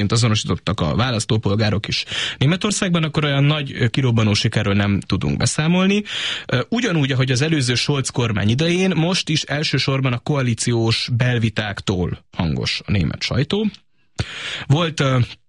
azonosítottak a választópolgárok is Németországban, akkor olyan nagy kirobbanó sikerről nem tudunk beszámolni. Ugyanúgy, ahogy az előző Scholz kormány idején, most is elsősorban a koalíciós belvitáktól hangos a német sajtó. Volt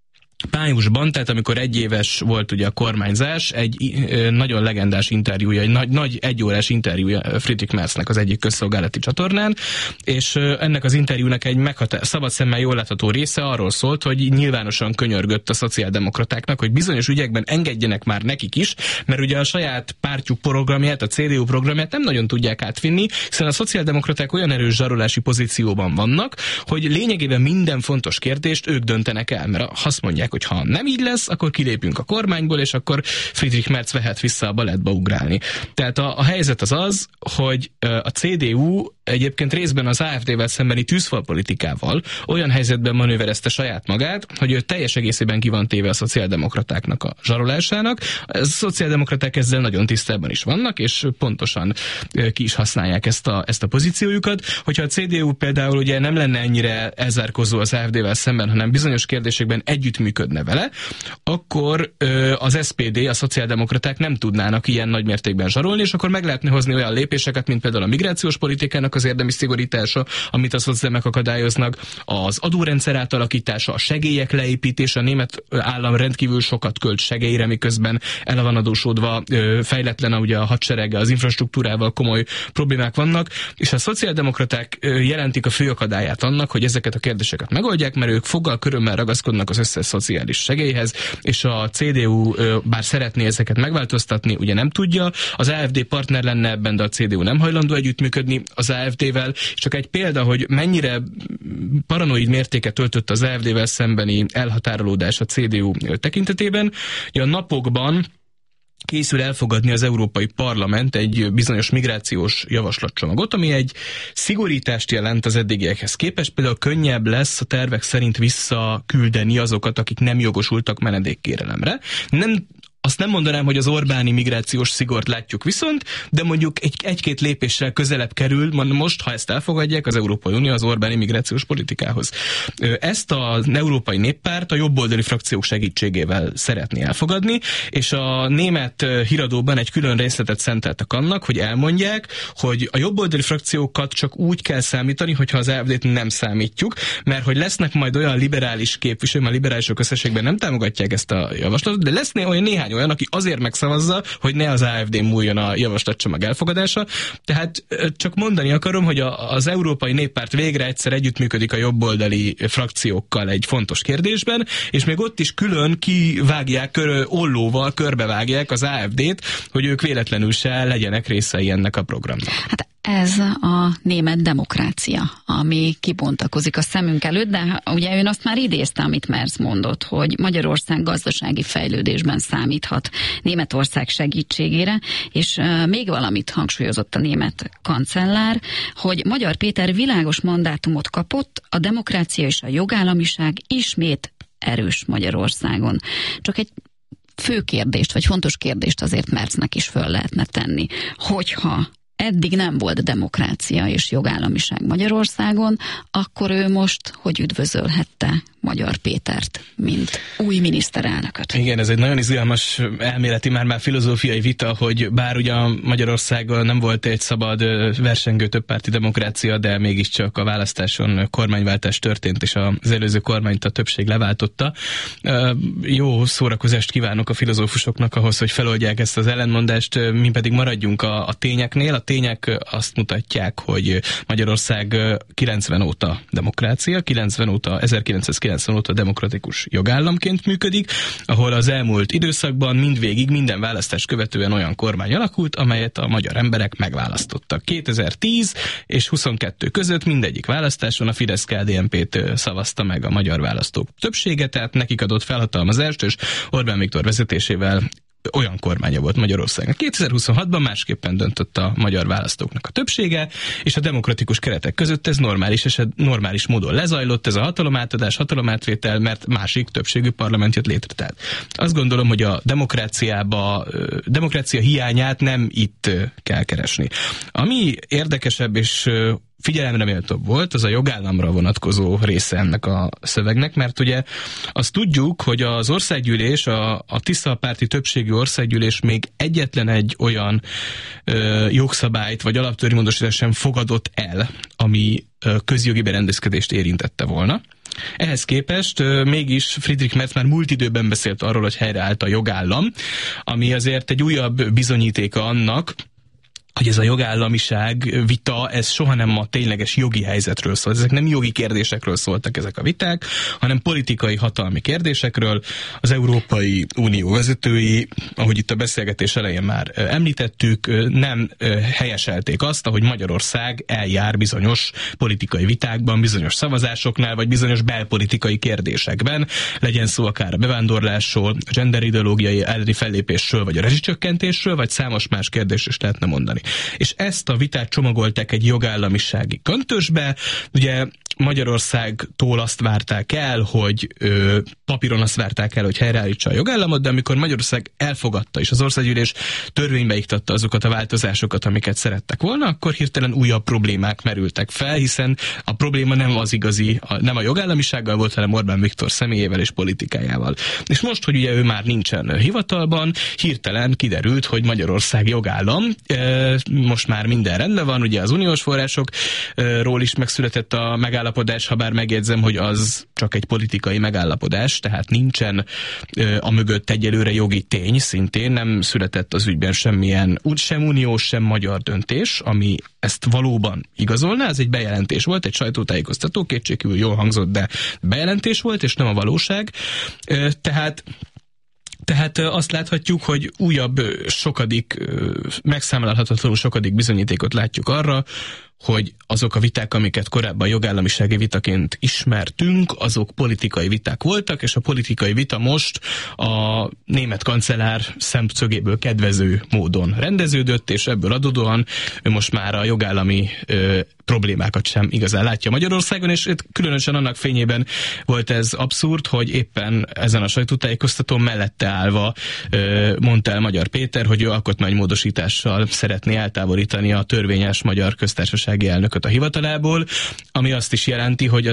májusban, tehát amikor egyéves volt ugye a kormányzás, egy nagyon legendás interjúja, egy nagy egyórás interjúja Friedrich Merznek az egyik közszolgálati csatornán, és ennek az interjúnak egy szabad szemmel jól látható része arról szólt, hogy nyilvánosan könyörgött a szociáldemokratáknak, hogy bizonyos ügyekben engedjenek már nekik is, mert ugye a saját pártjuk programját, a CDU programját nem nagyon tudják átvinni, hiszen a szociáldemokraták olyan erős zsarolási pozícióban vannak, hogy lényegében minden fontos kérdést ők döntenek el, mert azt mondják, hogy ha nem így lesz, akkor kilépünk a kormányból, és akkor Friedrich Merz vehet vissza a balettba ugrálni. Tehát a helyzet az, hogy a CDU egyébként részben az AfD-vel szembeni tűzfalpolitikával olyan helyzetben manőverezte saját magát, hogy ő teljes egészében ki van téve a szociáldemokratáknak a zsarolásának. A szociáldemokraták ezzel nagyon tisztában is vannak, és pontosan ki is használják ezt a pozíciójukat. Hogyha a CDU például ugye nem lenne ennyire elzárkózó az AfD-vel szemben, hanem bizonyos kérdésekben együttműködne vele, akkor az SPD, a szociáldemokraták nem tudnának ilyen nagy mértékben zsarolni, és akkor meg lehetne hozni olyan lépéseket, mint például a migrációs politikának az érdemi szigorítása, amit a szociáldemokraták akadályoznak, az adórendszer átalakítása, a segélyek leépítése, a német állam rendkívül sokat költ segélyre, miközben el van adósodva, fejletlen ugye a hadserege, az infrastruktúrával komoly problémák vannak, és a szociáldemokraták jelentik a fő akadályát annak, hogy ezeket a kérdéseket megoldják, mert ők foggal körömmel ragaszkodnak az összes szociális segélyhez, és a CDU bár szeretné ezeket megváltoztatni, ugye nem tudja, az AfD partner lenne ebben, de a CDU nem hajlandó együttműködni az AfD-vel. Csak egy példa, hogy mennyire paranoid mértéket töltött az AfD-vel szembeni elhatárolódás a CDU tekintetében. A napokban készül elfogadni az Európai Parlament egy bizonyos migrációs javaslatcsomagot, ami egy szigorítást jelent az eddigiekhez képest. Például könnyebb lesz a tervek szerint visszaküldeni azokat, akik nem jogosultak menedékkérelemre. Azt nem mondanám, hogy az Orbáni migrációs szigort látjuk viszont, de mondjuk egy-két lépéssel közelebb kerül most, ha ezt elfogadják, az Európai Unió az Orbáni migrációs politikához. Ezt az Európai Néppárt a jobboldali frakciók segítségével szeretné elfogadni, és a német híradóban egy külön részletet szenteltek annak, hogy elmondják, hogy a jobboldali frakciókat csak úgy kell számítani, hogyha az AfD-t nem számítjuk, mert hogy lesznek majd olyan liberális képviselők, a liberálisok összességben nem támogatják ezt a javaslatot, de lesz olyan néhány olyan, aki azért megszavazza, hogy ne az AfD múljon a javaslatcsomag elfogadása. Tehát csak mondani akarom, hogy az Európai Néppárt végre egyszer együttműködik a jobboldali frakciókkal egy fontos kérdésben, és még ott is külön kivágják, ollóval körbevágják az AfD-t, hogy ők véletlenül se legyenek részei ennek a programnak. Hát ez a német demokrácia, ami kibontakozik a szemünk előtt, de ugye ön azt már idézte, amit Merz mondott, hogy Magyarország gazdasági fejlődésben számíthat Németország segítségére, és még valamit hangsúlyozott a német kancellár, hogy Magyar Péter világos mandátumot kapott, a demokrácia és a jogállamiság ismét erős Magyarországon. Csak egy fő kérdést, vagy fontos kérdést azért Merznek is föl lehetne tenni, hogyha eddig nem volt demokrácia és jogállamiság Magyarországon, akkor ő most hogy üdvözölhette Magyar Pétert, mint új miniszterelnököt? Igen, ez egy nagyon izgalmas elméleti, már filozófiai vita, hogy bár ugyan Magyarországon nem volt egy szabad versengő többpárti demokrácia, de mégiscsak a választáson kormányváltás történt, és az előző kormányt a többség leváltotta. Jó szórakozást kívánok a filozófusoknak ahhoz, hogy feloldják ezt az ellentmondást, mi pedig maradjunk a tényeknél. A tények azt mutatják, hogy Magyarország 90 óta demokrácia, 1990 óta demokratikus jogállamként működik, ahol az elmúlt időszakban mindvégig minden választás követően olyan kormány alakult, amelyet a magyar emberek megválasztottak. 2010 és 22 között mindegyik választáson a Fidesz-KDNP-t szavazta meg a magyar választók többsége, tehát nekik adott felhatalmazást, és Orbán Viktor vezetésével olyan kormánya volt Magyarországnak. 2026-ban másképpen döntött a magyar választóknak a többsége, és a demokratikus keretek között ez normális módon lezajlott, ez a hatalomátadás, hatalomátvétel, mert másik többségű parlament jött létre. Tehát azt gondolom, hogy a demokrácia hiányát nem itt kell keresni. Ami érdekesebb és figyelemre méltóbb volt, az a jogállamra vonatkozó része ennek a szövegnek, mert ugye azt tudjuk, hogy az országgyűlés, a Tisza párti többségű országgyűlés még egyetlen egy olyan jogszabályt vagy alaptörvénymódosítást sem fogadott el, ami közjogi berendezkedést érintette volna. Ehhez képest mégis Friedrich Merz már múlt időben beszélt arról, hogy helyreállt a jogállam, ami azért egy újabb bizonyítéka annak, hogy ez a jogállamiság vita, ez soha nem a tényleges jogi helyzetről szól. Ezek nem jogi kérdésekről szóltak ezek a viták, hanem politikai hatalmi kérdésekről. Az Európai Unió vezetői, ahogy itt a beszélgetés elején már említettük, nem helyeselték azt, ahogy Magyarország eljár bizonyos politikai vitákban, bizonyos szavazásoknál, vagy bizonyos belpolitikai kérdésekben, legyen szó akár a bevándorlásról, a genderideológiai elleni fellépésről, vagy a rezsicsökkentésről, vagy számos más kérdést is lehetne mondani. És ezt a vitát csomagolták egy jogállamisági köntösbe. Ugye Magyarországtól azt várták el, hogy papíron azt várták el, hogy helyreállítsa a jogállamot, de amikor Magyarország elfogadta, és az országgyűlés törvénybe iktatta azokat a változásokat, amiket szerettek volna, akkor hirtelen újabb problémák merültek fel, hiszen a probléma nem az igazi, nem a jogállamisággal volt, hanem Orbán Viktor személyével és politikájával. És most, hogy ugye ő már nincsen hivatalban, hirtelen kiderült, hogy Magyarország jogállam, most már minden rendben van, ugye az uniós forrásokról is megszületett a megállapodás, ha bár megjegyzem, hogy az csak egy politikai megállapodás, tehát nincsen a mögött egyelőre jogi tény, szintén nem született az ügyben semmilyen, sem uniós, sem magyar döntés, ami ezt valóban igazolná. Ez egy bejelentés volt, egy sajtótájékoztató, kétségkívül jól hangzott, de bejelentés volt, és nem a valóság. Tehát azt láthatjuk, hogy újabb sokadik, megszámlálhatatlanul sokadik bizonyítékot látjuk arra, hogy azok a viták, amiket korábban jogállamisági vitaként ismertünk, azok politikai viták voltak, és a politikai vita most a német kancellár szemszögéből kedvező módon rendeződött, és ebből adódóan ő most már a jogállami problémákat sem igazán látja Magyarországon, és különösen annak fényében volt ez abszurd, hogy éppen ezen a sajtótájékoztatón mellette állva mondta el Magyar Péter, hogy ő alkotmánymódosítással szeretné eltávolítani a törvényes magyar köztársasági elnököt a hivatalából, ami azt is jelenti, hogy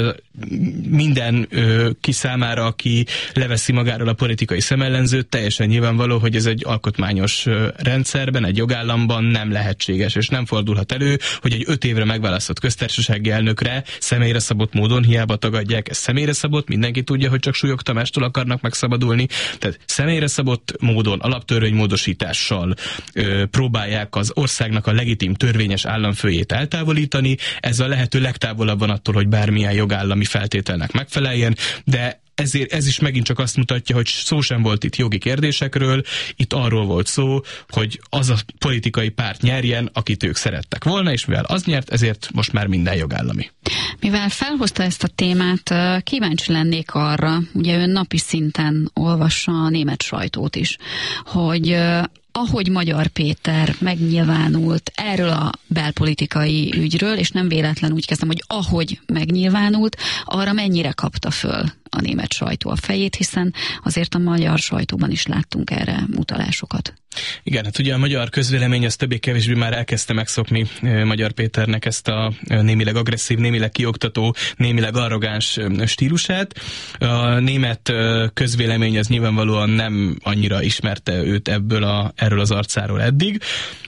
minden ki számára, aki leveszi magáról a politikai szemellenzőt, teljesen nyilvánvaló, hogy ez egy alkotmányos rendszerben, egy jogállamban nem lehetséges, és nem fordulhat elő, hogy egy 5 évre megválasztott köztársasági elnökre személyre szabott módon, hiába tagadják, ez személyre szabott, mindenki tudja, hogy csak Súlyog Tamástól akarnak megszabadulni, tehát személyre szabott módon, alaptörvénymódosítással próbálják az országnak a legitim törvényes államfőjét eltávolítani, ez a lehető legtávolabb van attól, hogy bármilyen jogállami feltételnek megfeleljen, de ezért ez is megint csak azt mutatja, hogy szó sem volt itt jogi kérdésekről, itt arról volt szó, hogy az a politikai párt nyerjen, akit ők szerettek volna, és mivel az nyert, ezért most már minden jogállami. Mivel felhozta ezt a témát, kíváncsi lennék arra, ugye ön napi szinten olvassa a német sajtót is, hogy ahogy Magyar Péter megnyilvánult erről a belpolitikai ügyről, és nem véletlen úgy kezdem, hogy ahogy megnyilvánult, arra mennyire kapta föl a német sajtó a fejét, hiszen azért a magyar sajtóban is láttunk erre utalásokat. Igen, hát ugye a magyar közvélemény az többé-kevésbé már elkezdte megszokni Magyar Péternek ezt a némileg agresszív, némileg kioktató, némileg arrogáns stílusát. A német közvélemény az nyilvánvalóan nem annyira ismerte őt erről az arcáról eddig,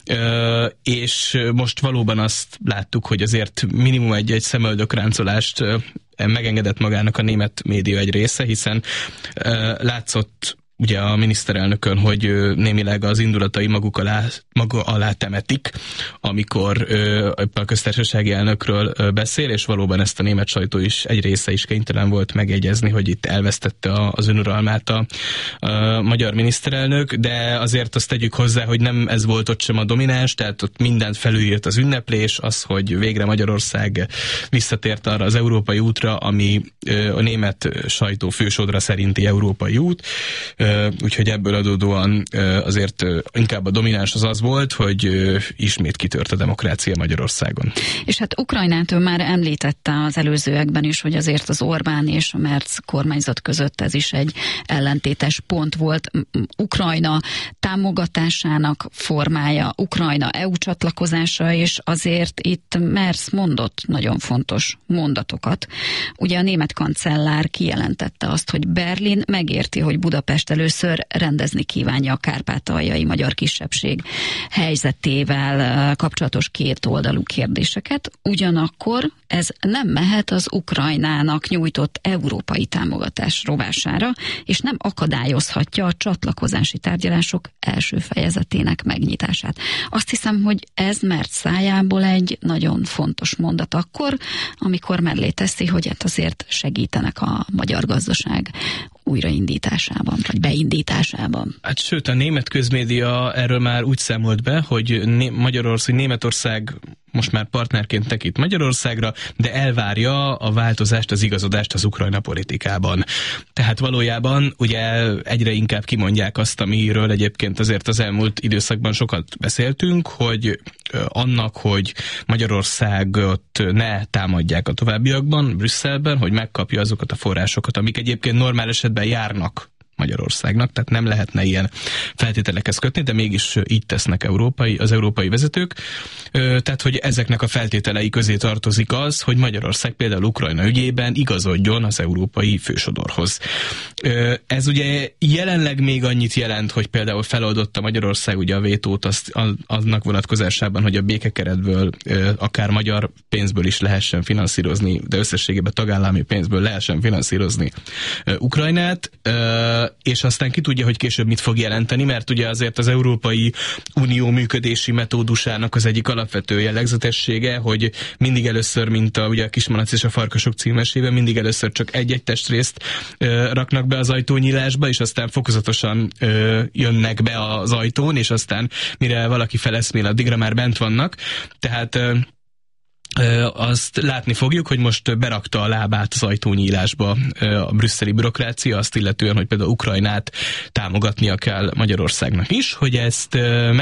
és most valóban azt láttuk, hogy azért minimum egy szemöldökráncolást megengedett magának a német média egy része, hiszen látszott ugye a miniszterelnökön, hogy némileg az indulatai maga alá temetik, amikor a köztársasági elnökről beszél, és valóban ezt a német sajtó is, egy része is kénytelen volt megjegyezni, hogy itt elvesztette az önuralmát a magyar miniszterelnök, de azért azt tegyük hozzá, hogy nem ez volt ott sem a domináns, tehát ott mindent felülírt az ünneplés, az, hogy végre Magyarország visszatért arra az európai útra, ami a német sajtó fősodra szerinti európai út, úgyhogy ebből adódóan azért inkább a domináns az volt, hogy ismét kitört a demokrácia Magyarországon. És hát Ukrajnát ön már említette az előzőekben is, hogy azért az Orbán és a Merz kormányzat között ez is egy ellentétes pont volt. Ukrajna támogatásának formája, Ukrajna EU csatlakozása, és azért itt Merz mondott nagyon fontos mondatokat. Ugye a német kancellár kijelentette azt, hogy Berlin megérti, hogy Budapest először rendezni kívánja a kárpátaljai magyar kisebbség helyzetével kapcsolatos kétoldalú kérdéseket, ugyanakkor ez nem mehet az Ukrajnának nyújtott európai támogatás rovására, és nem akadályozhatja a csatlakozási tárgyalások első fejezetének megnyitását. Azt hiszem, hogy ez Merz szájából egy nagyon fontos mondat akkor, amikor mellé teszi, hogy hát azért segítenek a magyar gazdaság újraindításában, vagy beindításában. Hát sőt, a német közmédia erről már úgy számolt be, hogy Németország most már partnerként tekint Magyarországra, de elvárja a változást, az igazodást az Ukrajna politikában. Tehát valójában ugye egyre inkább kimondják azt, amiről egyébként azért az elmúlt időszakban sokat beszéltünk, hogy annak, hogy Magyarországot ne támadják a továbbiakban, Brüsszelben, hogy megkapja azokat a forrásokat, amik egyébként normál esetben járnak Magyarországnak, tehát nem lehetne ilyen feltételekhez kötni, de mégis így tesznek az európai vezetők. Tehát, hogy ezeknek a feltételei közé tartozik az, hogy Magyarország például Ukrajna ügyében igazodjon az európai fősodorhoz. Ez ugye jelenleg még annyit jelent, hogy például feloldotta Magyarország ugye a vétót annak vonatkozásában, hogy a békekeretből akár magyar pénzből is lehessen finanszírozni, de összességében tagállami pénzből lehessen finanszírozni Ukrajnát, és aztán ki tudja, hogy később mit fog jelenteni, mert ugye azért az Európai Unió működési metódusának az egyik alapvető jellegzetessége, hogy mindig először, mint ugye a Kismalac és a Farkasok címesében, mindig először csak egy-egy testrészt raknak be az ajtónyílásba, és aztán fokozatosan jönnek be az ajtón, és aztán mire valaki feleszmél, addigra már bent vannak. Tehát azt látni fogjuk, hogy most berakta a lábát az ajtónyílásba a brüsszeli bürokrácia, azt illetően, hogy például Ukrajnát támogatnia kell Magyarországnak is, hogy ezt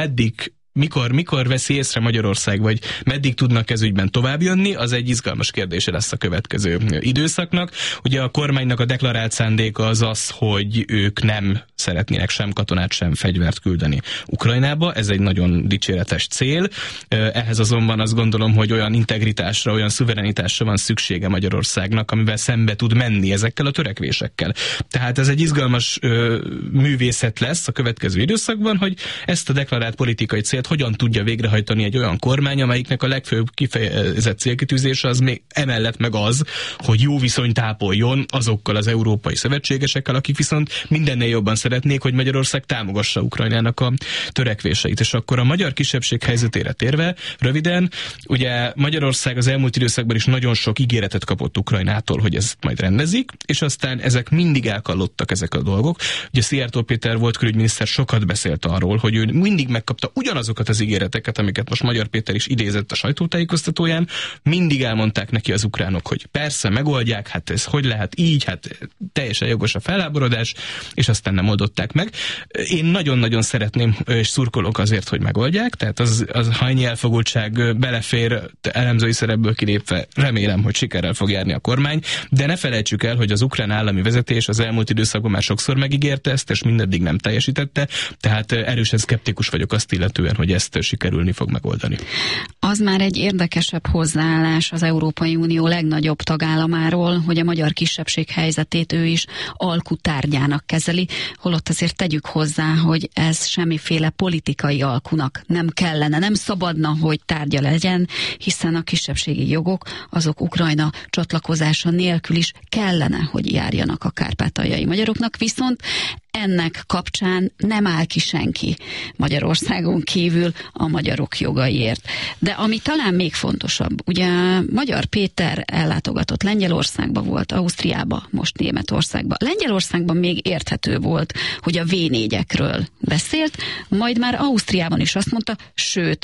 mikor veszi észre Magyarország, vagy meddig tudnak ez ügyben tovább jönni, az egy izgalmas kérdése lesz a következő időszaknak. Ugye a kormánynak a deklarált szándéka az, hogy ők nem szeretnének sem katonát, sem fegyvert küldeni Ukrajnába. Ez egy nagyon dicséretes cél. Ehhez azonban azt gondolom, hogy olyan integritásra, olyan szuverenitásra van szüksége Magyarországnak, amivel szembe tud menni ezekkel a törekvésekkel. Tehát ez egy izgalmas művészet lesz a következő időszakban, hogy ezt a deklarált politikai célt hogyan tudja végrehajtani egy olyan kormány, amelyiknek a legfőbb kifejezett célkitűzése az még emellett meg az, hogy jó viszonyt ápoljon azokkal az európai szövetségesekkel, akik viszont mindennél jobban szeretnék, hogy Magyarország támogassa Ukrajnának a törekvéseit. És akkor a magyar kisebbség helyzetére térve, röviden, ugye Magyarország az elmúlt időszakban is nagyon sok ígéretet kapott Ukrajnától, hogy ezt majd rendezik, és aztán ezek mindig elkallottak, ezek a dolgok. Ugye Szijjártó Péter volt külügyminiszter, sokat beszélt arról, hogy ő mindig megkapta ugyanazokat az ígéreteket, amiket most Magyar Péter is idézett a sajtótájékoztatóján, mindig elmondták neki az ukránok, hogy persze megoldják, hát ez hogy lehet így, hát teljesen jogos a felháborodás, és aztán nem oldották meg. Én nagyon-nagyon szeretném, és szurkolok azért, hogy megoldják, tehát az ha ennyi elfogultság belefér, elemzői szerepből kilépve, remélem, hogy sikerrel fog járni a kormány, de ne felejtsük el, hogy az ukrán állami vezetés az elmúlt időszakban már sokszor megígérte ezt, és mindeddig nem teljesítette, tehát erősen szkeptikus vagyok azt illetően, hogy ezt sikerülni fog megoldani. Az már egy érdekesebb hozzáállás az Európai Unió legnagyobb tagállamáról, hogy a magyar kisebbség helyzetét ő is alkutárgyának kezeli, holott azért tegyük hozzá, hogy ez semmiféle politikai alkunak nem kellene, nem szabadna, hogy tárgya legyen, hiszen a kisebbségi jogok azok Ukrajna csatlakozása nélkül is kellene, hogy járjanak a kárpátaljai magyaroknak, viszont ennek kapcsán nem áll ki senki Magyarországon kívül a magyarok jogaiért. De ami talán még fontosabb, ugye Magyar Péter ellátogatott Lengyelországba, volt Ausztriába, most Németországba. Lengyelországban még érthető volt, hogy a V4-ekről beszélt, majd már Ausztriában is azt mondta, sőt,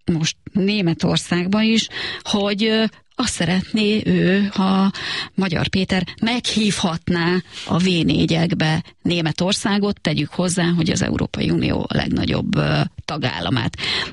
most Németországban is, hogy azt szeretné ő, ha Magyar Péter meghívhatná a V4-ekbe Németországot, tegyük hozzá, hogy az Európai Unió a legnagyobb tagállamát.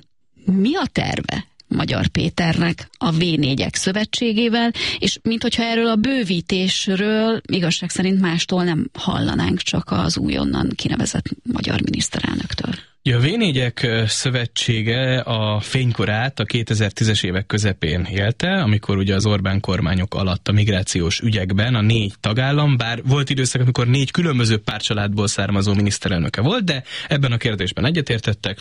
Mi a terve Magyar Péternek a V4-ek szövetségével, és minthogyha erről a bővítésről igazság szerint mástól nem hallanánk, csak az újonnan kinevezett magyar miniszterelnöktől. A V4-ek szövetsége a fénykorát a 2010-es évek közepén élte, amikor ugye az Orbán kormányok alatt a migrációs ügyekben a 4 tagállam, bár volt időszak, amikor 4 különböző pártcsaládból származó miniszterelnöke volt, de ebben a kérdésben egyetértettek,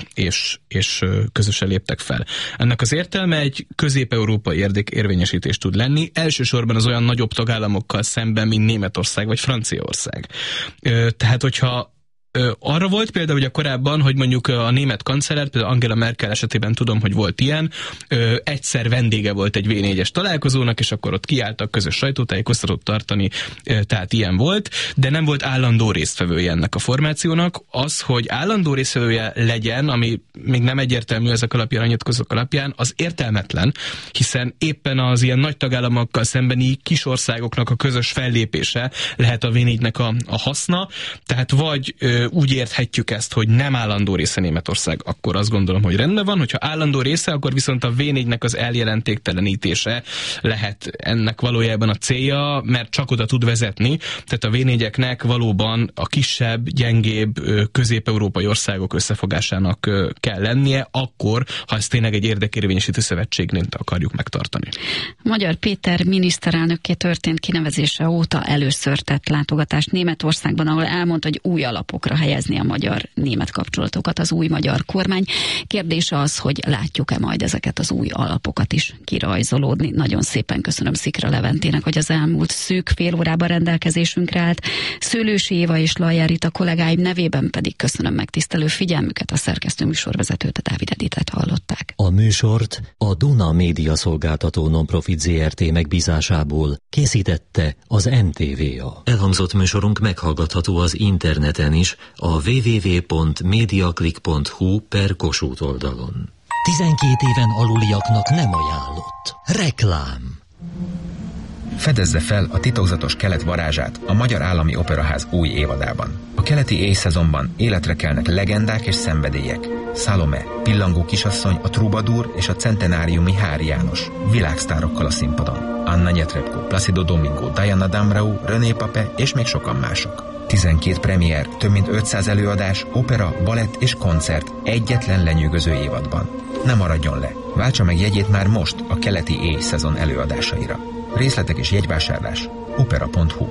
és közösen léptek fel. Ennek az értelme egy közép-európai érdekérvényesítés tud lenni, elsősorban az olyan nagyobb tagállamokkal szemben, mint Németország vagy Franciaország. Tehát, hogyha arra volt például ugye korábban, hogy mondjuk a német kancellár, például Angela Merkel esetében tudom, hogy volt ilyen, egyszer vendége volt egy V4-es találkozónak, és akkor ott kiálltak közös sajtótájékoztatót tartani, tehát ilyen volt, de nem volt állandó résztvevője ennek a formációnak. Az, hogy állandó résztvevője legyen, ami még nem egyértelmű ezek alapján, a nyilatkozatok alapján, az értelmetlen, hiszen éppen az ilyen nagy tagállamokkal szembeni kis országoknak a közös fellépése lehet a V4-nek a haszna, tehát vagy úgy érthetjük ezt, hogy nem állandó része Németország, akkor azt gondolom, hogy rendben van, hogyha állandó része, akkor viszont a V4-nek az eljelentéktelenítése lehet ennek valójában a célja, mert csak oda tud vezetni, tehát a V4-eknek valóban a kisebb, gyengébb közép-európai országok összefogásának kell lennie, akkor, ha ezt tényleg egy érdekérvényesítő szövetségként akarjuk megtartani. Magyar Péter miniszterelnökké történt kinevezése óta először tett látogatást Németországban, ahol elmondta, hogy új alapokra helyezni a magyar-német kapcsolatokat az új magyar kormány. Kérdése az, hogy látjuk-e majd ezeket az új alapokat is kirajzolódni. Nagyon szépen köszönöm Szikra Leventének, hogy az elmúlt szűk fél órában rendelkezésünkre állt. Szőlősi Éva és Lajjár Rita kollégáim nevében pedig köszönöm megtisztelő figyelmüket, a szerkesztő műsorvezetőt, a Dávid Editet hallották. A műsort a Duna Média Szolgáltató Nonprofit Zrt. Megbízásából készítette az NTVA. Elhangzott műsorunk meghallgatható az interneten is, a www.mediaclick.hu/Kossuth oldalon. 12 éven aluliaknak nem ajánlott. Reklám. Fedezze fel a titokzatos kelet varázsát a Magyar Állami Operaház új évadában. A keleti éjszezonban életre kelnek legendák és szenvedélyek. Salome, Pillangó kisasszony, a Troubadour és a centenáriumi Hári János. Világsztárokkal a színpadon. Anna Netrebko, Placido Domingo, Diana Damrau, René Pape és még sokan mások. 12 premier, több mint 500 előadás, opera, balett és koncert egyetlen lenyűgöző évadban. Ne maradjon le! Váltsa meg jegyét már most a keleti éjszezon előadásaira. Részletek és jegyvásárlás opera.hu.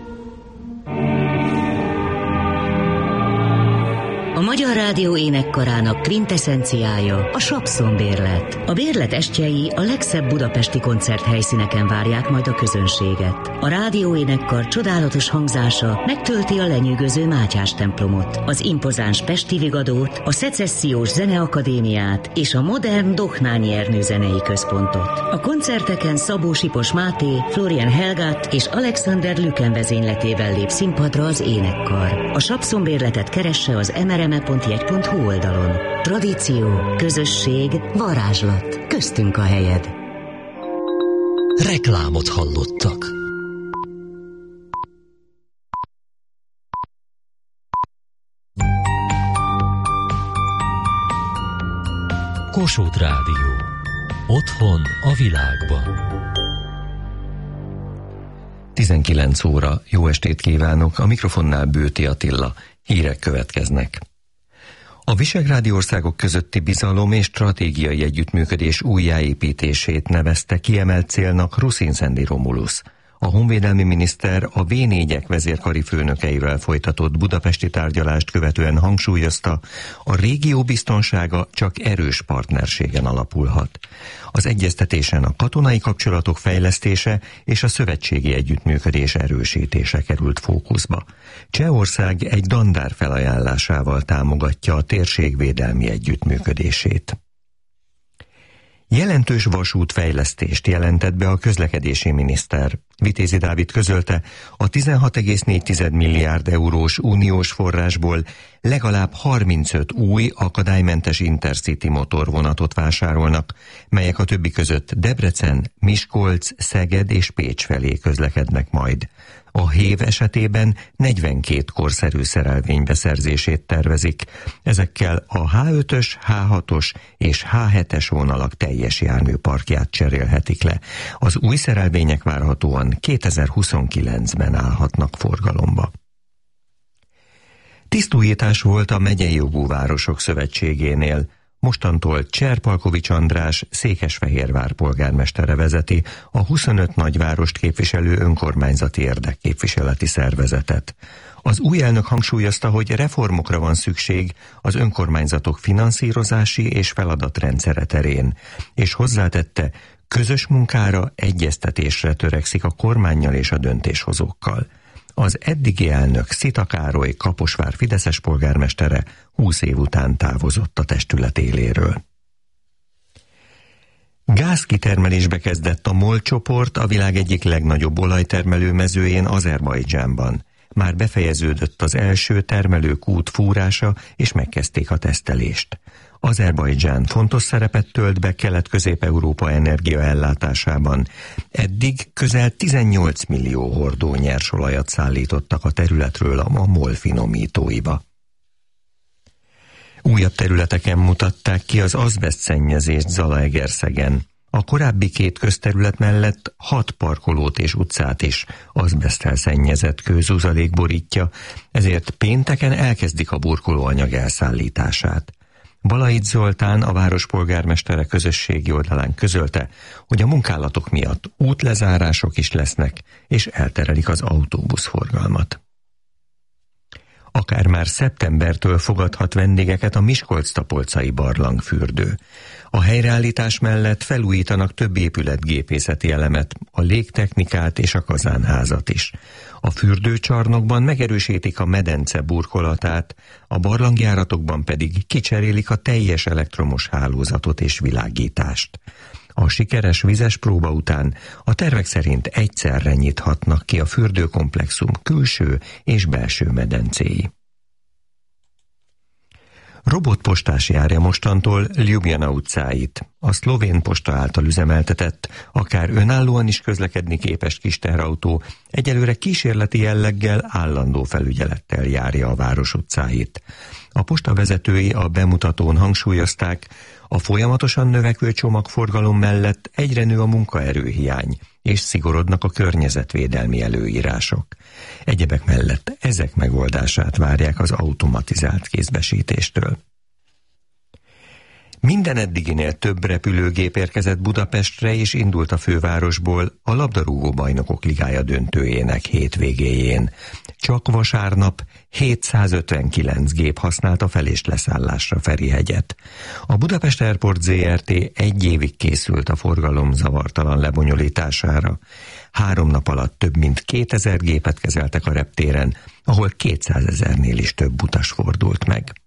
A Magyar Rádió énekkarának kvinteszenciája a Sapszon-bérlet. A bérlet estjei a legszebb budapesti koncerthelyszíneken várják majd a közönséget. A rádió énekkar csodálatos hangzása megtölti a lenyűgöző Mátyás templomot, az impozáns Pesti Vigadót, a Szecessziós Zeneakadémiát és a modern Dohnányi Ernő zenei központot. A koncerteken Szabó Sipos Máté, Florian Helgát és Alexander Lüken vezényletében lép színpadra az énekkar. A Sapszon-bérletet keresse az mrme.jegy.hu oldalon. Tradíció, közösség, varázslat. Köztünk a helyed. Reklámot hallottak. Kossuth Rádió. Otthon a világban. 19 óra. Jó estét kívánok. A mikrofonnál Bőti Attila. Hírek következnek. A visegrádi országok közötti bizalom és stratégiai együttműködés újjáépítését nevezte kiemelt célnak Rusin-Szendi Romulus. A honvédelmi miniszter a V4-ek vezérkari főnökeivel folytatott budapesti tárgyalást követően hangsúlyozta, a régió biztonsága csak erős partnerségen alapulhat. Az egyeztetésen a katonai kapcsolatok fejlesztése és a szövetségi együttműködés erősítése került fókuszba. Csehország egy dandár felajánlásával támogatja a térség védelmi együttműködését. Jelentős vasútfejlesztést jelentett be a közlekedési miniszter. Vitézi Dávid közölte, a 16,4 milliárd eurós uniós forrásból legalább 35 új akadálymentes Intercity motorvonatot vásárolnak, melyek a többi között Debrecen, Miskolc, Szeged és Pécs felé közlekednek majd. A HÉV esetében 42 korszerű szerelvény beszerzését tervezik. Ezekkel a H5-ös, H6-os és H7-es vonalak teljes járműparkját cserélhetik le. Az új szerelvények várhatóan 2029-ben állhatnak forgalomba. Tisztújítás volt a Megyei Jogú Városok Szövetségénél. Mostantól Cserpalkovics András Székesfehérvár polgármestere vezeti a 25 nagyvárost képviselő önkormányzati érdekképviseleti szervezetet. Az új elnök hangsúlyozta, hogy reformokra van szükség az önkormányzatok finanszírozási és feladatrendszere terén, és hozzátette, közös munkára, egyeztetésre törekszik a kormánnyal és a döntéshozókkal. Az eddigi elnök Szita Károly Kaposvár fideszes polgármestere 20 év után távozott a testület éléről. Gázkitermelésbe kezdett a MOL csoport a világ egyik legnagyobb olajtermelő mezőjén, Azerbajdzsánban. Már befejeződött az első termelőkút fúrása, és megkezdték a tesztelést. Azerbajdzsán fontos szerepet tölt be Kelet-Közép-Európa energiaellátásában. Eddig közel 18 millió hordó nyersolajat szállítottak a területről a MOL finomítóiba. Újabb területeken mutatták ki az azbesztszennyezést Zalaegerszegen. A korábbi 2 közterület mellett 6 parkolót és utcát is azbeszttel szennyezett kőzuzalék borítja, ezért pénteken elkezdik a burkolóanyag elszállítását. Balait Zoltán, a város polgármestere közösségi oldalán közölte, hogy a munkálatok miatt útlezárások is lesznek, és elterelik az autóbuszforgalmat. Akár már szeptembertől fogadhat vendégeket a Miskolc-Tapolcai barlangfürdő. A helyreállítás mellett felújítanak több épületgépészeti elemet, a légtechnikát és a kazánházat is. A fürdőcsarnokban megerősítik a medence burkolatát, a barlangjáratokban pedig kicserélik a teljes elektromos hálózatot és világítást. A sikeres vizes próba után a tervek szerint egyszerre nyithatnak ki a fürdőkomplexum külső és belső medencéi. Robotpostás járja mostantól Ljubljana utcáit. A szlovén posta által üzemeltetett, akár önállóan is közlekedni képes kis teherautó egyelőre kísérleti jelleggel, állandó felügyelettel járja a város utcáit. A posta vezetői a bemutatón hangsúlyozták, a folyamatosan növekvő csomagforgalom mellett egyre nő a munkaerőhiány, és szigorodnak a környezetvédelmi előírások. Egyebek mellett ezek megoldását várják az automatizált kézbesítéstől. Minden eddiginél több repülőgép érkezett Budapestre és indult a fővárosból a labdarúgó bajnokok ligája döntőjének hétvégéjén. Csak vasárnap 759 gép használta fel és leszállásra Ferihegyet. A Budapest Airport Zrt. 1 évig készült a forgalom zavartalan lebonyolítására. 3 nap alatt több mint 2000 gépet kezeltek a reptéren, ahol 200 000-nél is több utas fordult meg.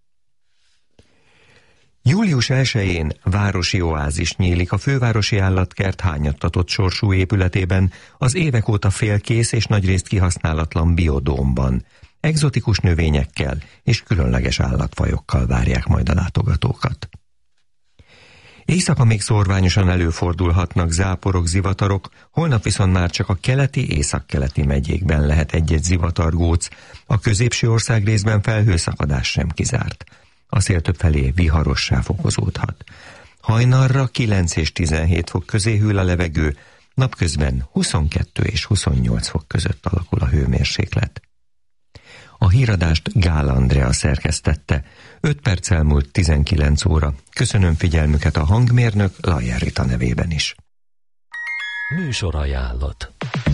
Július 1-én városi oázis nyílik a fővárosi állatkert hányattatott sorsú épületében, az évek óta félkész és nagyrészt kihasználatlan biodómban. Egzotikus növényekkel és különleges állatfajokkal várják majd a látogatókat. Éjszaka még szórványosan előfordulhatnak záporok, zivatarok, holnap viszont már csak a keleti, északkeleti megyékben lehet egy-egy zivatargóc, a középső ország részben felhőszakadás sem kizárt. A szél többfelé viharossá fokozódhat. Hajnalra 9 és 17 fok közé hűl a levegő, napközben 22 és 28 fok között alakul a hőmérséklet. A híradást Gál Andrea szerkesztette. 5 perccel múlt 19 óra. Köszönöm figyelmüket a hangmérnök Lajer Rita nevében is. Műsorajánlat.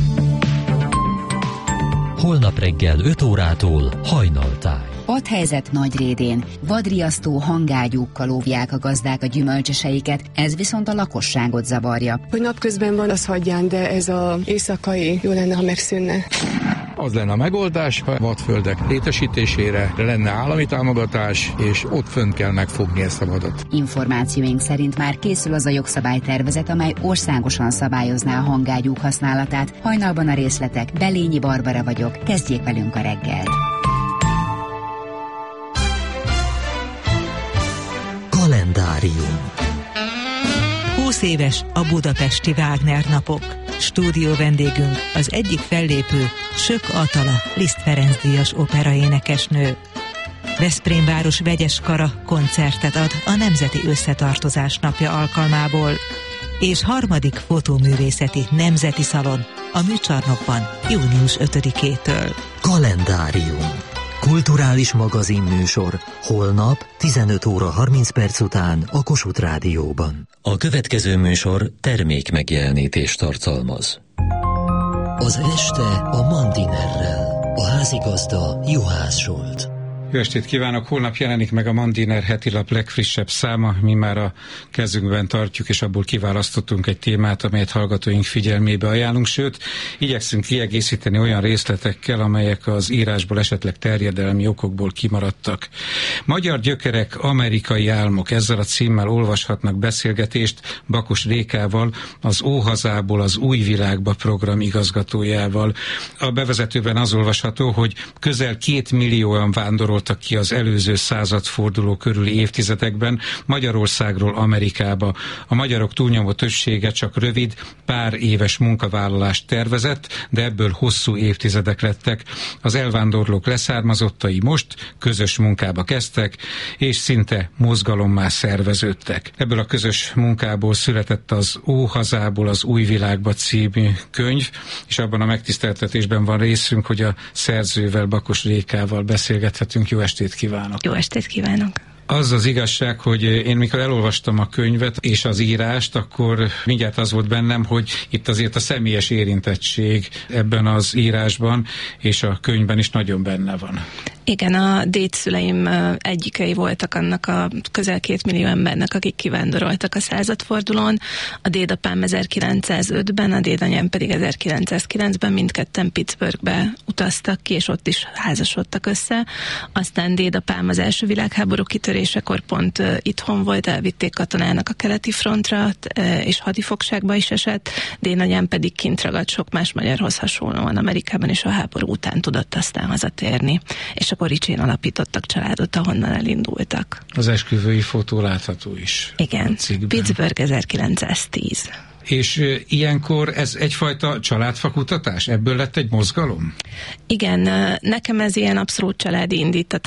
Holnap reggel 5 órától Hajnaltáj. Adhelyzet Nagyrédén. Vadriasztó hangágyúkkal óvják a gazdák a gyümölcseseiket, ez viszont a lakosságot zavarja. Hogy napközben van, az hagyján, de ez az éjszakai jó lenne, ha megszűnne. Az lenne a megoldás, ha vadföldek létesítésére lenne állami támogatás, és ott fönt kell megfogni ezt a vadat. Információink szerint már készül az a jogszabálytervezet, amely országosan szabályozná a hangágyúk használatát. Hajnalban a részletek, Belényi Barbara vagyok, kezdjék velünk a reggelt. Kalendárium. 20 éves a budapesti Wagner napok. Stúdió vendégünk az egyik fellépő, Sök Atala, Liszt Ferenc díjas operaénekesnő. Veszprém város vegyes kara koncertet ad a Nemzeti Összetartozás napja alkalmából, és harmadik fotóművészeti nemzeti szalon a Műcsarnokban június 5-től. Kalendárium. Kulturális magazinműsor holnap 15 óra 30 perc után a Kossuth Rádióban. A következő műsor termék megjelenítést tartalmaz. Az este a Mandinerrel. A házigazda Juhász Zsolt. Jó estét kívánok! Holnap jelenik meg a Mandiner hetilap legfrissebb száma, mi már a kezünkben tartjuk, és abból kiválasztottunk egy témát, amelyet hallgatóink figyelmébe ajánlunk, sőt, igyekszünk kiegészíteni olyan részletekkel, amelyek az írásból esetleg terjedelmi okokból kimaradtak. Magyar gyökerek, amerikai álmok, ezzel a címmel olvashatnak beszélgetést Bakos Rékával, az Óhazából az új világba program igazgatójával. A bevezetőben az olvasható, hogy közel 2 millióan vándorolt ki az előző századforduló körüli évtizedekben Magyarországról Amerikába. A magyarok túlnyomó többsége csak rövid, pár éves munkavállalást tervezett, de ebből hosszú évtizedek lettek. Az elvándorlók leszármazottai most közös munkába kezdtek, és szinte mozgalommá szerveződtek. Ebből a közös munkából született az Óhazából az új világba című könyv, és abban a megtiszteltetésben van részünk, hogy a szerzővel, Bakos Rékával beszélgethetünk. Jó estét kívánok! Jó estét kívánok! Az az igazság, hogy én mikor elolvastam a könyvet és az írást, akkor mindjárt az volt bennem, hogy itt azért a személyes érintettség ebben az írásban és a könyvben is nagyon benne van. Igen, a dédszüleim egyikei voltak annak a közel 2 millió embernek, akik kivándoroltak a századfordulón. A dédapám 1905-ben, a dédanyám pedig 1909-ben mindketten Pittsburghbe utaztak ki, és ott is házasodtak össze. Aztán dédapám az első világháború kitörésekor pont itthon volt, elvitték katonának a keleti frontra, és hadifogságba is esett. Dédanyám pedig kint ragadt sok más magyarhoz hasonlóan Amerikában, és a háború után tudott aztán hazatérni. És akkor Ricsén alapítottak családot, ahonnan elindultak. Az esküvői fotó látható is. Igen, Pittsburgh 1910. És ilyenkor ez egyfajta családfakutatás? Ebből lett egy mozgalom? Igen, nekem ez ilyen abszolút családi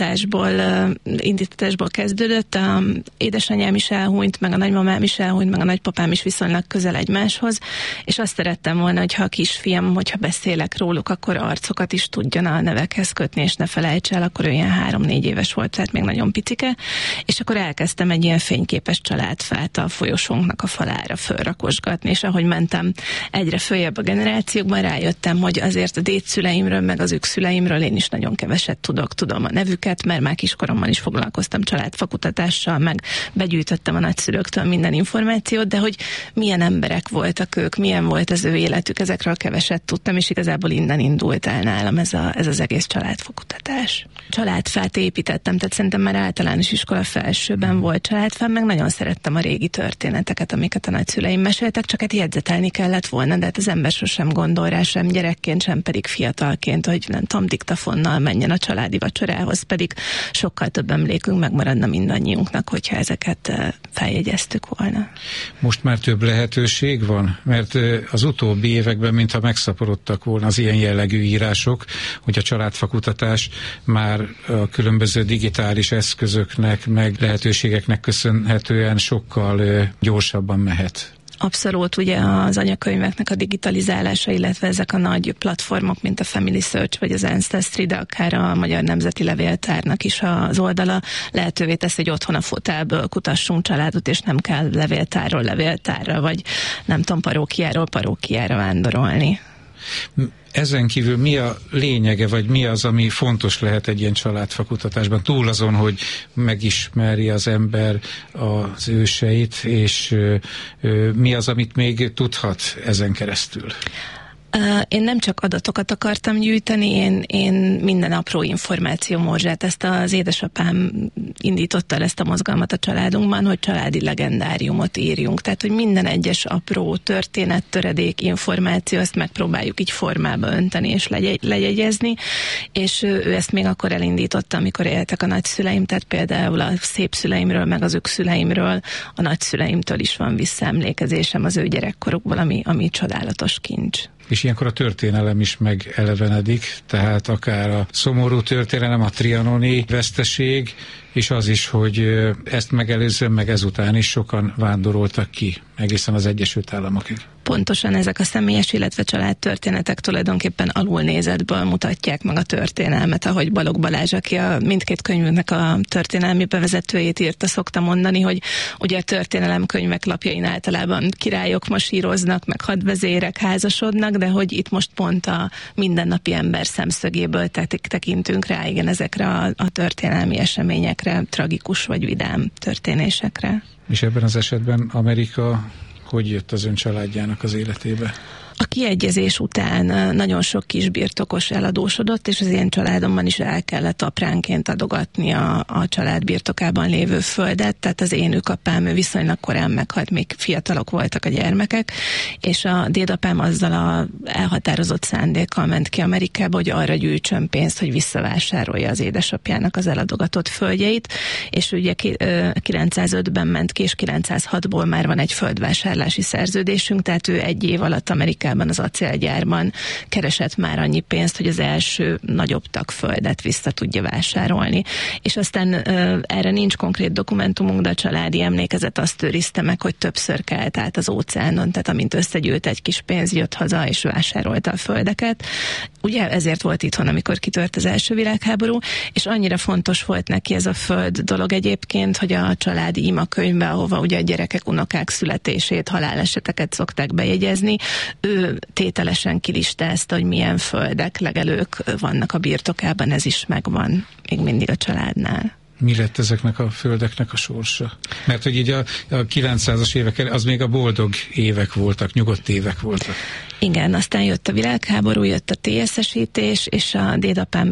indítatásból kezdődött. A édesanyám is elhunyt, meg a nagymamám is elhunyt, meg a nagypapám is viszonylag közel egymáshoz, és azt szerettem volna, hogyha a kisfiam, hogyha beszélek róluk, akkor arcokat is tudjon a nevekhez kötni, és ne felejts el, akkor ő ilyen 3-4 éves volt, tehát még nagyon picike, és akkor elkezdtem egy ilyen fényképes családfát a folyosónknak a falára fölrakosgatni, és ahogy mentem egyre följebb a generációkban, rájöttem, hogy azért a dédszüleimről, meg az szüleimről én is nagyon keveset tudok. Tudom a nevüket, mert már kiskoromban is foglalkoztam családfakutatással, meg begyűjtöttem a nagyszülőktől minden információt, de hogy milyen emberek voltak ők, milyen volt az ő életük, ezekről keveset tudtam, és igazából innen indult el nálam ez az egész családfakutatás. Családfát építettem, tehát szerintem már általános iskola felsőben volt családfám, meg nagyon szerettem a régi történeteket, amiket a nagyszüleim meséltek, csak hát jegyzetelni kellett volna, de hát az ember sosem gondol rá, sem gyerekként, sem pedig fiatalként, hogy nem tudom, diktafonnal menjen a családi vacsorához, pedig sokkal több emlékünk megmaradna mindannyiunknak, hogyha ezeket feljegyeztük volna. Most már több lehetőség van? Mert az utóbbi években mintha megszaporodtak volna az ilyen jellegű írások, hogy a családfakutatás már a különböző digitális eszközöknek, meg lehetőségeknek köszönhetően sokkal gyorsabban mehet. Abszolút, ugye az anyakönyveknek a digitalizálása, illetve ezek a nagy platformok, mint a Family Search vagy az Ancestry, de akár a Magyar Nemzeti Levéltárnak is az oldala lehetővé teszi, hogy otthon a fotelből kutassunk családot, és nem kell levéltárról levéltárra, vagy nem tudom, parókiáról parókiára vándorolni. Ezen kívül mi a lényege, vagy mi az, ami fontos lehet egy ilyen családfakutatásban? Túl azon, hogy megismeri az ember az őseit, és mi az, amit még tudhat ezen keresztül? Én nem csak adatokat akartam gyűjteni, én minden apró információ morzsát. Ezt az édesapám indította el ezt a mozgalmat a családunkban, hogy családi legendáriumot írjunk. Tehát, hogy minden egyes apró történet, töredék, információ, ezt megpróbáljuk így formába önteni és lejegyezni, és ő ezt még akkor elindította, amikor éltek a nagyszüleim, tehát például a szépszüleimről, meg az szüleimről, a nagyszüleimtől is van visszaemlékezésem az ő gyerekkorukból, ami csodálatos kincs. És ilyenkor a történelem is megelevenedik, tehát akár a szomorú történelem, a trianoni veszteség, és az is, hogy ezt megelőzően, meg ezután is sokan vándoroltak ki, egészen az Egyesült Államokig. Pontosan ezek a személyes, illetve családtörténetek tulajdonképpen alulnézetből mutatják meg a történelmet, ahogy Balogh Balázs, aki a mindkét könyvünknek a történelmi bevezetőjét írta, szokta mondani, hogy ugye a történelemkönyvek lapjain általában királyok masíroznak, meg hadvezérek házasodnak, de hogy itt most pont a mindennapi ember szemszögéből tekintünk rá, igen, ezekre a történelmi eseményekre, tragikus vagy vidám történésekre. És ebben az esetben Amerika hogy jött az ön családjának az életébe? A kiegyezés után nagyon sok kisbirtokos eladósodott, és az én családomban is el kellett apránként adogatni a család birtokában lévő földet, tehát az én apám viszonylag korán meghalt, még fiatalok voltak a gyermekek, és a dédapám azzal a elhatározott szándékkal ment ki Amerikába, hogy arra gyűjtsön pénzt, hogy visszavásárolja az édesapjának az eladogatott földjeit, és ugye 905-ben ment ki, és 906-ból már van egy földvásárlási szerződésünk, tehát ő egy év alatt Amerikában az acélgyárban keresett már annyi pénzt, hogy az első nagyobb tagföldet vissza tudja vásárolni. És aztán erre nincs konkrét dokumentumunk, de a családi emlékezet azt őrizte meg, hogy többször kelt át az óceánon, tehát amint összegyűlt egy kis pénz, jött haza és vásárolta a földeket. Ugye ezért volt itthon, amikor kitört az első világháború, és annyira fontos volt neki ez a föld dolog egyébként, hogy a családi imakönyvbe, ahova ugye a gyerekek, unokák születését, haláleseteket szokták bejegyezni, ő tételesen kilistázta, hogy milyen földek, legelők vannak a birtokában, ez is megvan még mindig a családnál. Mi lett ezeknek a földeknek a sorsa? Mert hogy így a 900-as évek, az még a boldog évek voltak, nyugodt évek voltak. Igen, aztán jött a világháború, jött a TSZ-esítés, és a dédapám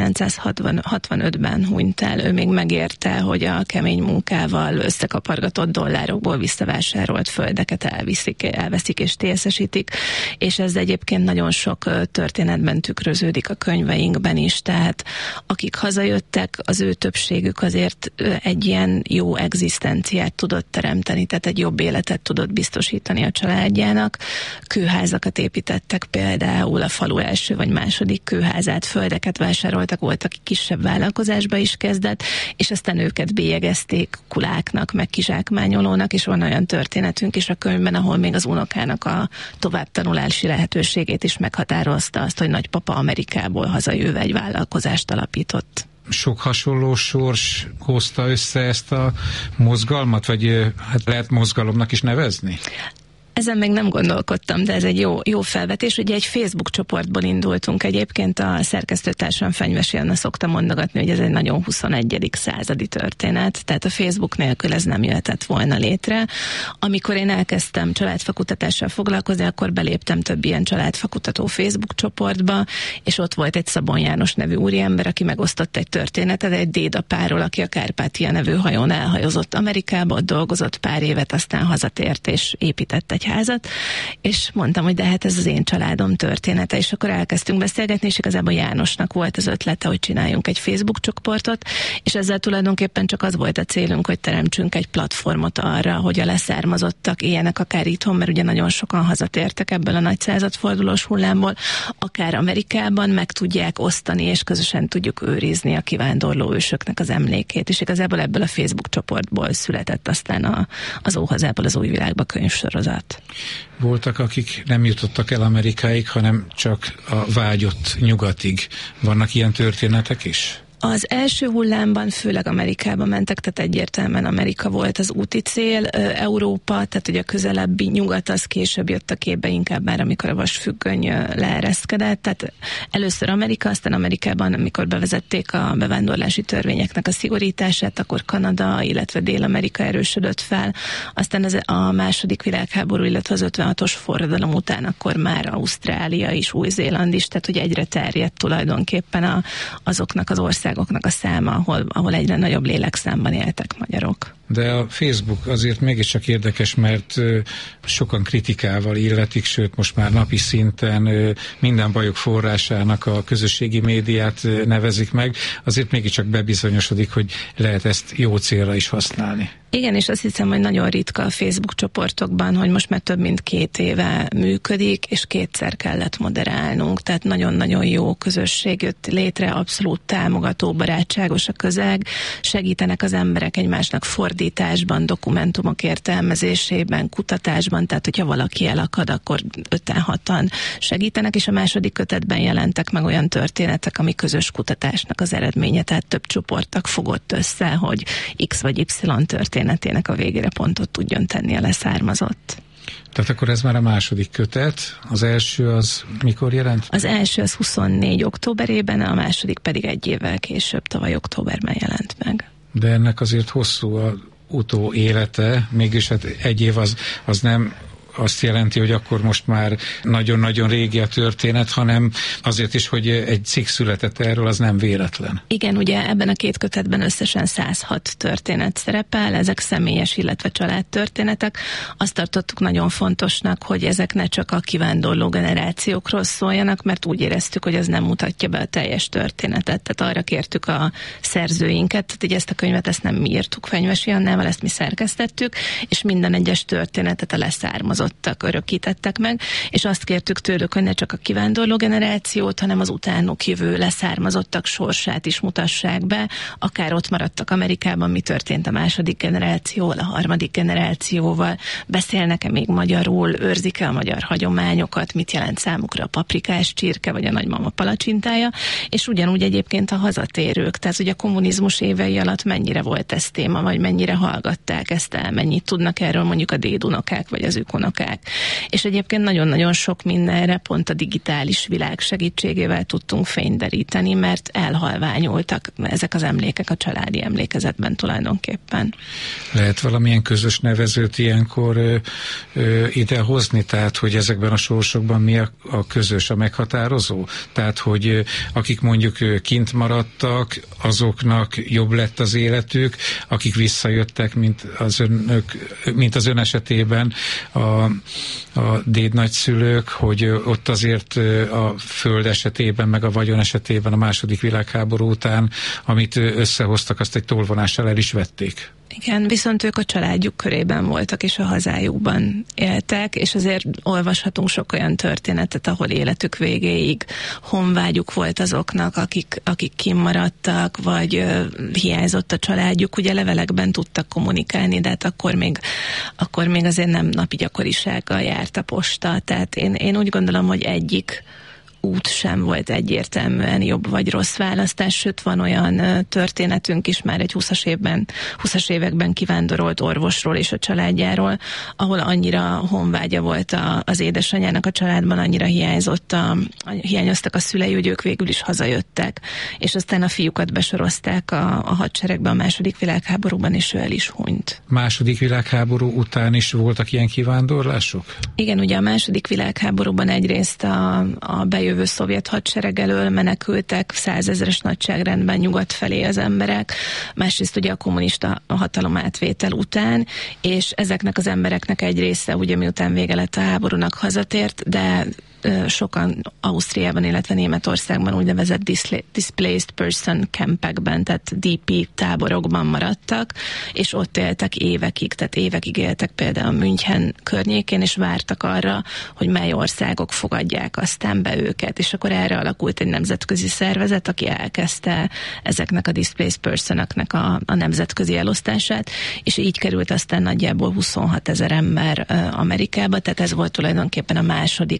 1965-ben hunyt el. Ő még megérte, hogy a kemény munkával összekapargatott dollárokból visszavásárolt földeket elveszik és TSZ-esítik, és ez egyébként nagyon sok történetben tükröződik a könyveinkben is, tehát akik hazajöttek, az ő többségük azért egy ilyen jó egzisztenciát tudott teremteni, tehát egy jobb életet tudott biztosítani a családjának. Kőházakat építettek például, a falu első vagy második kőházát, földeket vásároltak, volt, aki kisebb vállalkozásba is kezdett, és aztán őket bélyegezték kuláknak, meg kizsákmányolónak, és van olyan történetünk is a könyvben, ahol még az unokának a továbbtanulási lehetőségét is meghatározta azt, hogy nagypapa Amerikából hazajöve egy vállalkozást alapított. Sok hasonló sors hozta össze ezt a mozgalmat, vagy hát lehet mozgalomnak is nevezni? Ezen még nem gondolkodtam, de ez egy jó felvetés. Ugye egy Facebook csoportból indultunk egyébként, a szerkesztőtársam Fenyvesi Anna szokta mondogatni, hogy ez egy nagyon 21. századi történet, tehát a Facebook nélkül ez nem jöhetett volna létre. Amikor én elkezdtem családfakutatással foglalkozni, akkor beléptem több ilyen családfakutató Facebook csoportba, és ott volt egy Szabon János nevű úriember, aki megosztott egy történetet egy dédapáról, aki a Kárpátia nevű hajón elhajózott Amerikába, ott dolgozott pár évet, aztán hazatért és épített egy házat, és mondtam, hogy de hát ez az én családom története, és akkor elkezdtünk beszélgetni, és igazából Jánosnak volt az ötlete, hogy csináljunk egy Facebook csoportot, és ezzel tulajdonképpen csak az volt a célunk, hogy teremtsünk egy platformot arra, hogy a leszármazottak éljenek akár itthon, mert ugye nagyon sokan hazatértek ebből a nagy századfordulós hullámból, akár Amerikában meg tudják osztani, és közösen tudjuk őrizni a kivándorló ősöknek az emlékét, és igazából ebből a Facebook csoportból született aztán az Óhazából az új világba könyvsorozat. Voltak, akik nem jutottak el Amerikáig, hanem csak a vágyott nyugatig. Vannak ilyen történetek is? Az első hullámban főleg Amerikába mentek, tehát egyértelműen Amerika volt az úti cél. Európa, tehát ugye a közelebbi nyugat az később jött a képbe, inkább már amikor a vasfüggöny leereszkedett. Tehát először Amerika, aztán Amerikában, amikor bevezették a bevándorlási törvényeknek a szigorítását, akkor Kanada, illetve Dél-Amerika erősödött fel. Aztán a második világháború, illetve az 56-os forradalom után akkor már Ausztrália is, Új-Zéland is, tehát hogy egyre terjedt tulajdonképpen azoknak az országoknak a száma, ahol egyre nagyobb lélekszámban éltek magyarok. De a Facebook azért mégiscsak érdekes, mert sokan kritikával illetik, sőt most már napi szinten minden bajok forrásának a közösségi médiát nevezik meg, azért mégiscsak bebizonyosodik, hogy lehet ezt jó célra is használni. Igen, és azt hiszem, hogy nagyon ritka a Facebook csoportokban, hogy most már több mint 2 éve működik, és 2-szer kellett moderálnunk, tehát nagyon-nagyon jó közösség jött létre, abszolút támogató, barátságos a közeg, segítenek az emberek egymásnak fordításban, dokumentumok értelmezésében, kutatásban, tehát hogyha valaki elakad, akkor 5-6-an segítenek, és a második kötetben jelentek meg olyan történetek, ami közös kutatásnak az eredménye, tehát több csoporttag fogott össze, hogy X vagy Y történetének a végére pontot tudjon tenni a leszármazott. Tehát akkor ez már a második kötet, az első az mikor jelent? Az első az 24 októberében, a második pedig 1 évvel később, tavaly októberben jelent meg. De ennek azért hosszú a utó élete, mégis hát 1 év az nem azt jelenti, hogy akkor most már nagyon-nagyon régi a történet, hanem azért is, hogy egy cikk született erről, az nem véletlen. Igen, ugye ebben a 2 kötetben összesen 106 történet szerepel, ezek személyes, illetve családtörténetek. Azt tartottuk nagyon fontosnak, hogy ezek ne csak a kivándorló generációkról szóljanak, mert úgy éreztük, hogy az nem mutatja be a teljes történetet. Tehát arra kértük a szerzőinket, tehát hogy ezt a könyvet ezt nem mi írtuk Fenyvesi Annával, ezt mi szerkesztettük, és minden egyes történetet a leszármazottak örökítettek meg, és azt kértük tőlük, hogy ne csak a kivándorló generációt, hanem az utánuk jövő leszármazottak sorsát is mutassák be, akár ott maradtak Amerikában, mi történt a második generációval, a harmadik generációval, beszélnek-e még magyarul, őrzik-e a magyar hagyományokat, mit jelent számukra a paprikás csirke, vagy a nagymama palacsintája, és ugyanúgy egyébként a hazatérők, tehát hogy a kommunizmus évei alatt mennyire volt ez téma, vagy mennyire hallgatták ezt el, mennyit tudnak erről mondjuk a dédunokák, vagy az ükunokák. És egyébként nagyon-nagyon sok mindenre pont a digitális világ segítségével tudtunk fényderíteni, mert elhalványultak ezek az emlékek a családi emlékezetben tulajdonképpen. Lehet valamilyen közös nevezőt ilyenkor idehozni, tehát hogy ezekben a sorsokban mi a közös, a meghatározó? Tehát, hogy akik mondjuk kint maradtak, azoknak jobb lett az életük, akik visszajöttek, mint az ön esetében a dédnagyszülők, hogy ott azért a föld esetében, meg a vagyon esetében a második világháború után, amit összehoztak, azt egy tolvonással el is vették. Igen, viszont ők a családjuk körében voltak, és a hazájukban éltek, és azért olvashatunk sok olyan történetet, ahol életük végéig honvágyuk volt azoknak, akik kimaradtak, vagy hiányzott a családjuk. Ugye levelekben tudtak kommunikálni, de hát akkor még azért nem napi gyakorisággal járt a posta. Tehát én úgy gondolom, hogy egyik út sem volt egyértelműen jobb vagy rossz választás, sőt van olyan történetünk is már egy 20-as években kivándorolt orvosról és a családjáról, ahol annyira honvágya volt az édesanyjának a családban, annyira hiányoztak a szülei, hogy ők végül is hazajöttek, és aztán a fiúkat besorozták a hadseregbe a második világháborúban, és ő el is hunyt. Második világháború után is voltak ilyen kivándorlások? Igen, ugye a második világháborúban egyrészt a bejövő szovjet hadsereg elől menekültek 100 000-es nagyságrendben nyugat felé az emberek, másrészt ugye a kommunista hatalom átvétel után, és ezeknek az embereknek egy része ugye miután vége lett a háborúnak hazatért, de sokan Ausztriában, illetve Németországban úgynevezett Displaced Person campekben, tehát DP táborokban maradtak, és ott éltek évekig, tehát évekig éltek például München környékén, és vártak arra, hogy mely országok fogadják aztán be őket, és akkor erre alakult egy nemzetközi szervezet, aki elkezdte ezeknek a Displaced Personoknak a nemzetközi elosztását, és így került aztán nagyjából 26 000 ember Amerikába, tehát ez volt tulajdonképpen a második nagy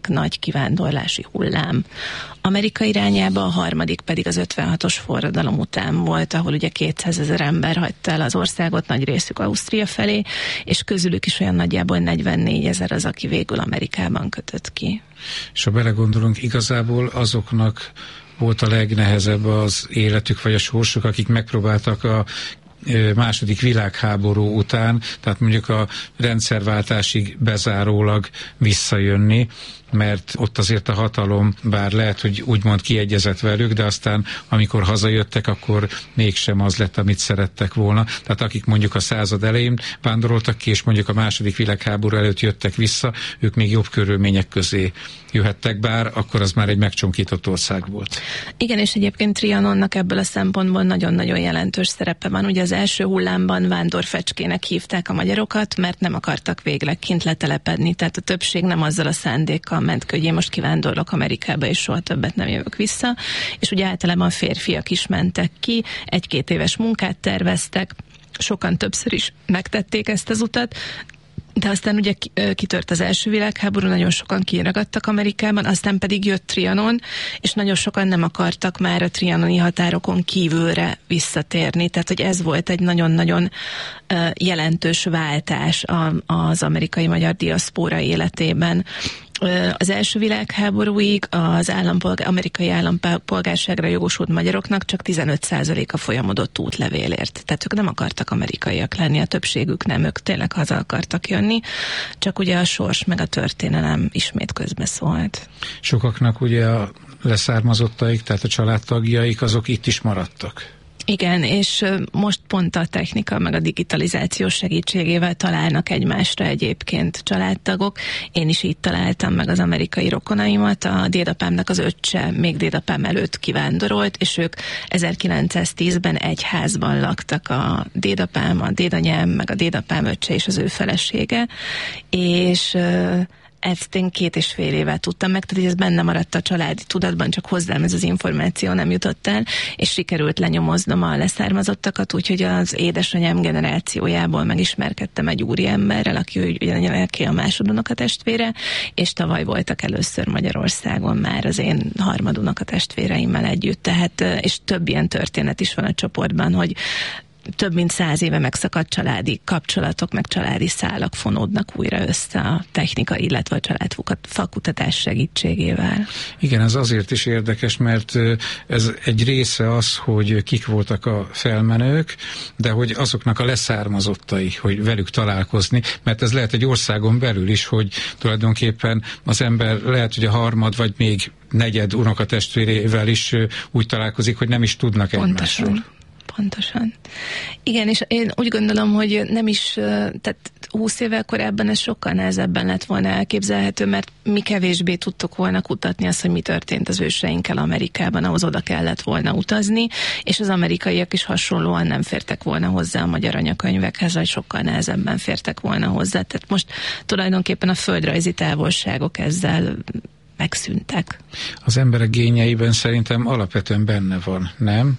kivándorlási hullám Amerika irányába, a harmadik pedig az 56-os forradalom után volt, ahol ugye 200 000 ember hagyta el az országot, nagy részük Ausztria felé, és közülük is olyan nagyjából 44 000 az, aki végül Amerikában kötött ki. És ha belegondolunk, igazából azoknak volt a legnehezebb az életük vagy a sorsuk, akik megpróbáltak a második világháború után, tehát mondjuk a rendszerváltásig bezárólag visszajönni, mert ott azért a hatalom, bár lehet, hogy úgymond kiegyezett velük, de aztán amikor hazajöttek, akkor mégsem az lett, amit szerettek volna. Tehát akik mondjuk a század elején vándoroltak ki, és mondjuk a második világháború előtt jöttek vissza, ők még jobb körülmények közé jöhettek, bár akkor az már egy megcsonkított ország volt. Igen, és egyébként Trianonnak ebből a szempontból nagyon-nagyon jelentős szerepe van. Ugye az első hullámban vándorfecskének hívták a magyarokat, mert nem akartak végleg kint letelepedni, tehát a többség nem azzal a szándékkal ment ki, hogy én most kivándorlok Amerikába, és soha többet nem jövök vissza, és ugye általában férfiak is mentek ki, 1-2 éves munkát terveztek, sokan többször is megtették ezt az utat, de aztán ugye kitört az első világháború, nagyon sokan kiragadtak Amerikában, aztán pedig jött Trianon, és nagyon sokan nem akartak már a trianoni határokon kívülre visszatérni, tehát hogy ez volt egy nagyon-nagyon jelentős váltás az amerikai magyar diaszpóra életében. Az első világháborúig az amerikai állampolgárságra jogosult magyaroknak csak 15%-a folyamodott útlevélért. Tehát ők nem akartak amerikaiak lenni, a többségük nem, ők tényleg haza akartak jönni, csak ugye a sors meg a történelem ismét közbeszólt. Sokaknak ugye a leszármazottaik, tehát a családtagjaik, azok itt is maradtak. Igen, és most pont a technika meg a digitalizáció segítségével találnak egymásra egyébként családtagok. Én is így találtam meg az amerikai rokonaimat. A dédapámnak az öccse még dédapám előtt kivándorolt, és ők 1910-ben egy házban laktak, a dédapám, a dédanyám, meg a dédapám öccse és az ő felesége, és ezt én 2,5 éve tudtam meg, tehát ez benne maradt a családi tudatban, csak hozzám ez az információ nem jutott el, és sikerült lenyomoznom a leszármazottakat, úgyhogy az édesanyám generációjából megismerkedtem egy úriemberrel, aki a másodunokatestvére, és tavaly voltak először Magyarországon már az én harmadunokatestvéreimmel együtt, tehát, és több ilyen történet is van a csoportban, hogy több mint 100 éve megszakadt családi kapcsolatok, meg családi szálak fonódnak újra össze a technika, illetve a családfakutatás segítségével. Igen, ez azért is érdekes, mert ez egy része az, hogy kik voltak a felmenők, de hogy azoknak a leszármazottai, hogy velük találkozni, mert ez lehet egy országon belül is, hogy tulajdonképpen az ember lehet, hogy a harmad, vagy még negyed unokatestvérével is úgy találkozik, hogy nem is tudnak egymásról. Pontosan. Igen, és én úgy gondolom, hogy nem is, tehát 20 évvel korábban ez sokkal nehezebben lett volna elképzelhető, mert mi kevésbé tudtuk volna kutatni azt, hogy mi történt az őseinkkel Amerikában, ahhoz oda kellett volna utazni, és az amerikaiak is hasonlóan nem fértek volna hozzá a magyar anyakönyvekhez, vagy sokkal nehezebben fértek volna hozzá. Tehát most tulajdonképpen a földrajzi távolságok ezzel megszűntek. Az emberek génjeiben szerintem alapvetően benne van, nem?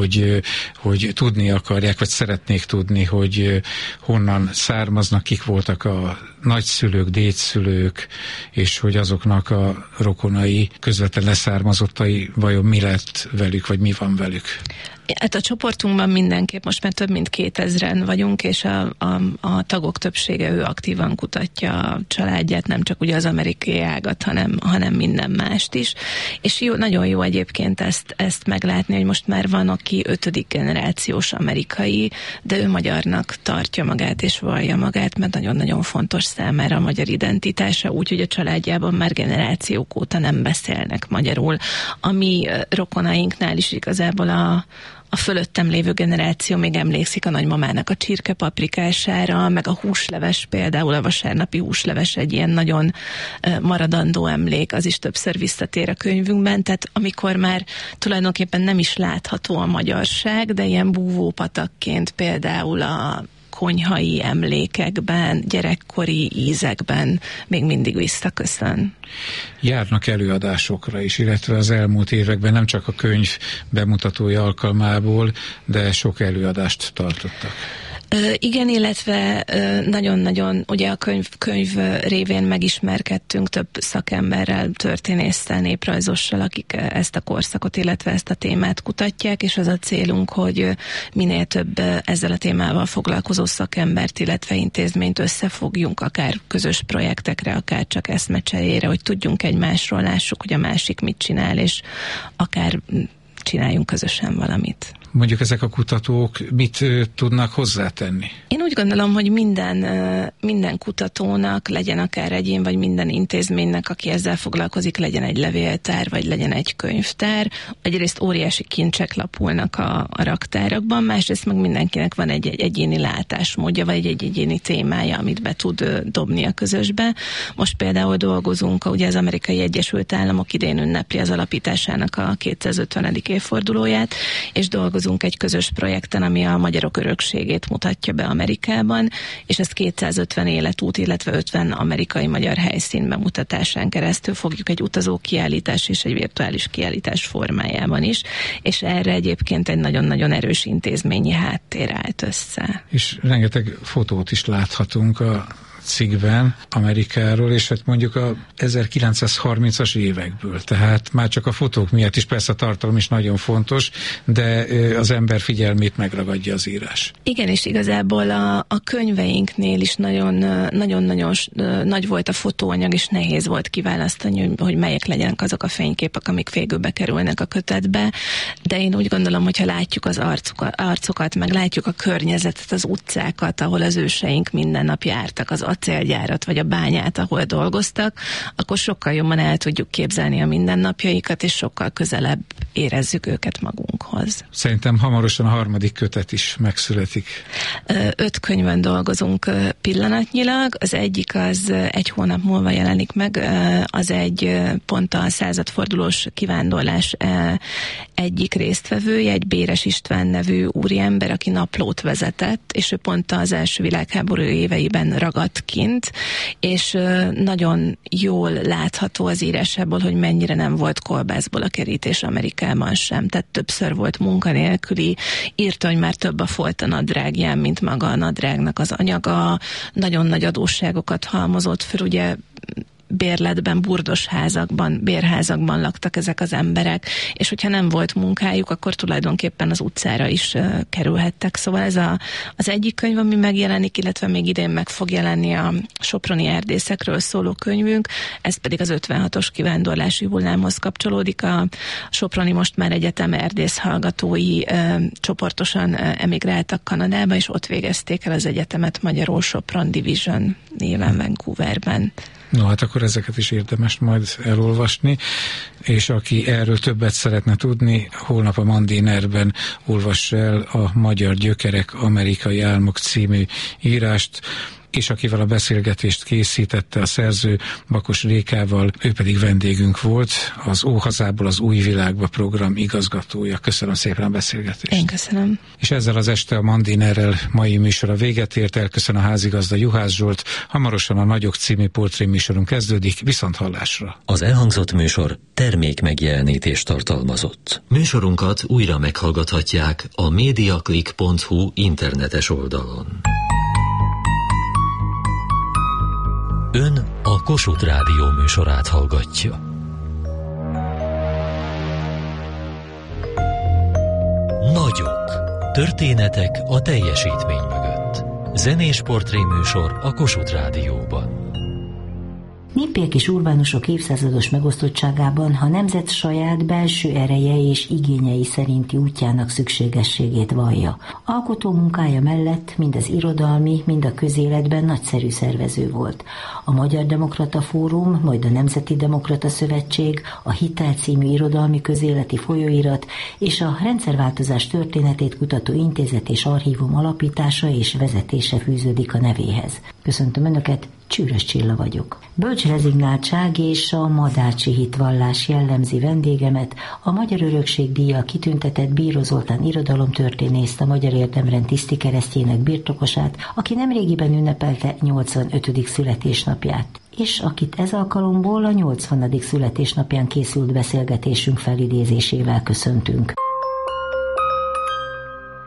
Hogy tudni akarják, vagy szeretnék tudni, hogy honnan származnak, kik voltak a nagyszülők, dédszülők, és hogy azoknak a rokonai, közvetlen leszármazottai vajon mi lett velük, vagy mi van velük. Hát a csoportunkban mindenképp most már több mint 2000-en vagyunk, és a tagok többsége ő aktívan kutatja a családját, nem csak ugye az amerikai ágat, hanem minden mást is. És nagyon jó egyébként ezt meglátni, hogy most már van, aki 5. generációs amerikai, de ő magyarnak tartja magát és vallja magát, mert nagyon-nagyon fontos számára a magyar identitása, úgyhogy a családjában már generációk óta nem beszélnek magyarul. Ami rokonainknál is igazából a fölöttem lévő generáció még emlékszik a nagymamának a csirkepaprikására, meg a húsleves, például a vasárnapi húsleves egy ilyen nagyon maradandó emlék, az is többször visszatér a könyvünkben, tehát amikor már tulajdonképpen nem is látható a magyarság, de ilyen búvópatakként például a konyhai emlékekben, gyerekkori ízekben még mindig visszaköszön. Járnak előadásokra is, illetve az elmúlt években nem csak a könyv bemutatója alkalmából, de sok előadást tartottak. Igen, illetve nagyon-nagyon ugye a könyv révén megismerkedtünk több szakemberrel, történésszel, néprajzossal, akik ezt a korszakot, illetve ezt a témát kutatják, és az a célunk, hogy minél több ezzel a témával foglalkozó szakembert, illetve intézményt összefogjunk, akár közös projektekre, akár csak eszmecserére, hogy tudjunk egymásról, lássuk, hogy a másik mit csinál, és akár csináljunk közösen valamit. Mondjuk ezek a kutatók mit tudnak hozzátenni? Én úgy gondolom, hogy minden kutatónak, legyen akár egyén, vagy minden intézménynek, aki ezzel foglalkozik, legyen egy levéltár, vagy legyen egy könyvtár. Egyrészt óriási kincsek lapulnak a raktárakban, másrészt meg mindenkinek van egy egyéni látásmódja, vagy egy egyéni témája, amit be tud dobni a közösbe. Most például dolgozunk, ugye az Amerikai Egyesült Államok idén ünnepli az alapításának a 250. évfordulóját, és dolgozunk egy közös projekten, ami a magyarok örökségét mutatja be Amerikában, és ezt 250 életút, illetve 50 amerikai magyar helyszín bemutatásán keresztül fogjuk egy utazó kiállítás és egy virtuális kiállítás formájában is, és erre egyébként egy nagyon-nagyon erős intézményi háttér állt össze. És rengeteg fotót is láthatunk a cikkben Amerikáról, és hát mondjuk a 1930-as évekből. Tehát már csak a fotók miatt is, persze a tartalom is nagyon fontos, de az ember figyelmét megragadja az írás. Igen, és igazából a könyveinknél is nagyon-nagyon nagy volt a fotóanyag, és nehéz volt kiválasztani, hogy melyek legyenek azok a fényképek, amik végül bekerülnek a kötetbe, de én úgy gondolom, hogyha látjuk az arcokat, meg látjuk a környezetet, az utcákat, ahol az őseink minden nap jártak, az acélgyárat vagy a bányát, ahol dolgoztak, akkor sokkal jobban el tudjuk képzelni a mindennapjaikat, és sokkal közelebb érezzük őket magunkhoz. Szerintem hamarosan a 3. kötet is megszületik. 5 könyvön dolgozunk pillanatnyilag. Az egyik az 1 hónap múlva jelenik meg, az egy pont a századfordulós kivándorlás egyik résztvevője, egy Béres István nevű úriember, aki naplót vezetett, és ő pont az első világháború éveiben ragadt kint, és nagyon jól látható az írásából, hogy mennyire nem volt kolbászból a kerítés Amerikában sem. Tehát többször volt munkanélküli, írta, hogy már több a folt a nadrágján, mint maga a nadrágnak az anyaga, nagyon nagy adósságokat halmozott föl, ugye bérletben, burdos házakban, bérházakban laktak ezek az emberek, és hogyha nem volt munkájuk, akkor tulajdonképpen az utcára is kerülhettek. Szóval ez az egyik könyv, ami megjelenik, illetve még idén meg fog jelenni a soproni erdészekről szóló könyvünk, ez pedig az 56-os kivándorlási hullámhoz kapcsolódik. A soproni most már egyetem erdész hallgatói csoportosan emigráltak Kanadába, és ott végezték el az egyetemet magyarul Sopron Division néven Vancouverben. No, hát akkor ezeket is érdemes majd elolvasni, és aki erről többet szeretne tudni, holnap a Mandinerben olvassa el a Magyar gyökerek, amerikai álmok című írást, és akivel a beszélgetést készítette a szerző Bakos Rékával, ő pedig vendégünk volt, az Óhazából az új világba program igazgatója. Köszönöm szépen a beszélgetést. Én köszönöm. És ezzel az este a Mandinerrel mai műsora véget ért, elköszön a házigazda Juhász Zsolt, hamarosan a Nagyok című portréműsorunk kezdődik, viszonthallásra. Az elhangzott műsor termék megjelenítést tartalmazott. Műsorunkat újra meghallgathatják a mediaclick.hu internetes oldalon. Ön a Kossuth Rádió műsorát hallgatja. Nagyok. Történetek a teljesítmény mögött. Zenés portréműsor a Kossuth Rádióban. Népiek és urbánusok évszázados megosztottságában a nemzet saját belső ereje és igényei szerinti útjának szükségességét vallja. Alkotó munkája mellett mind az irodalmi, mind a közéletben nagyszerű szervező volt. A Magyar Demokrata Fórum, majd a Nemzeti Demokrata Szövetség, a Hitel című irodalmi közéleti folyóirat és a rendszerváltozás történetét kutató intézet és archívum alapítása és vezetése fűződik a nevéhez. Köszöntöm Önöket, Csűrös Csilla vagyok. Bölcs rezignáltság és a madácsi hitvallás jellemzi vendégemet, a Magyar Örökség díjjal kitüntetett Bíró Zoltán irodalomtörténészt, a Magyar Érdemrend tiszti keresztjének birtokosát, aki nemrégiben ünnepelte 85. születésnapját, és akit ez alkalomból a 80. születésnapján készült beszélgetésünk felidézésével köszöntünk.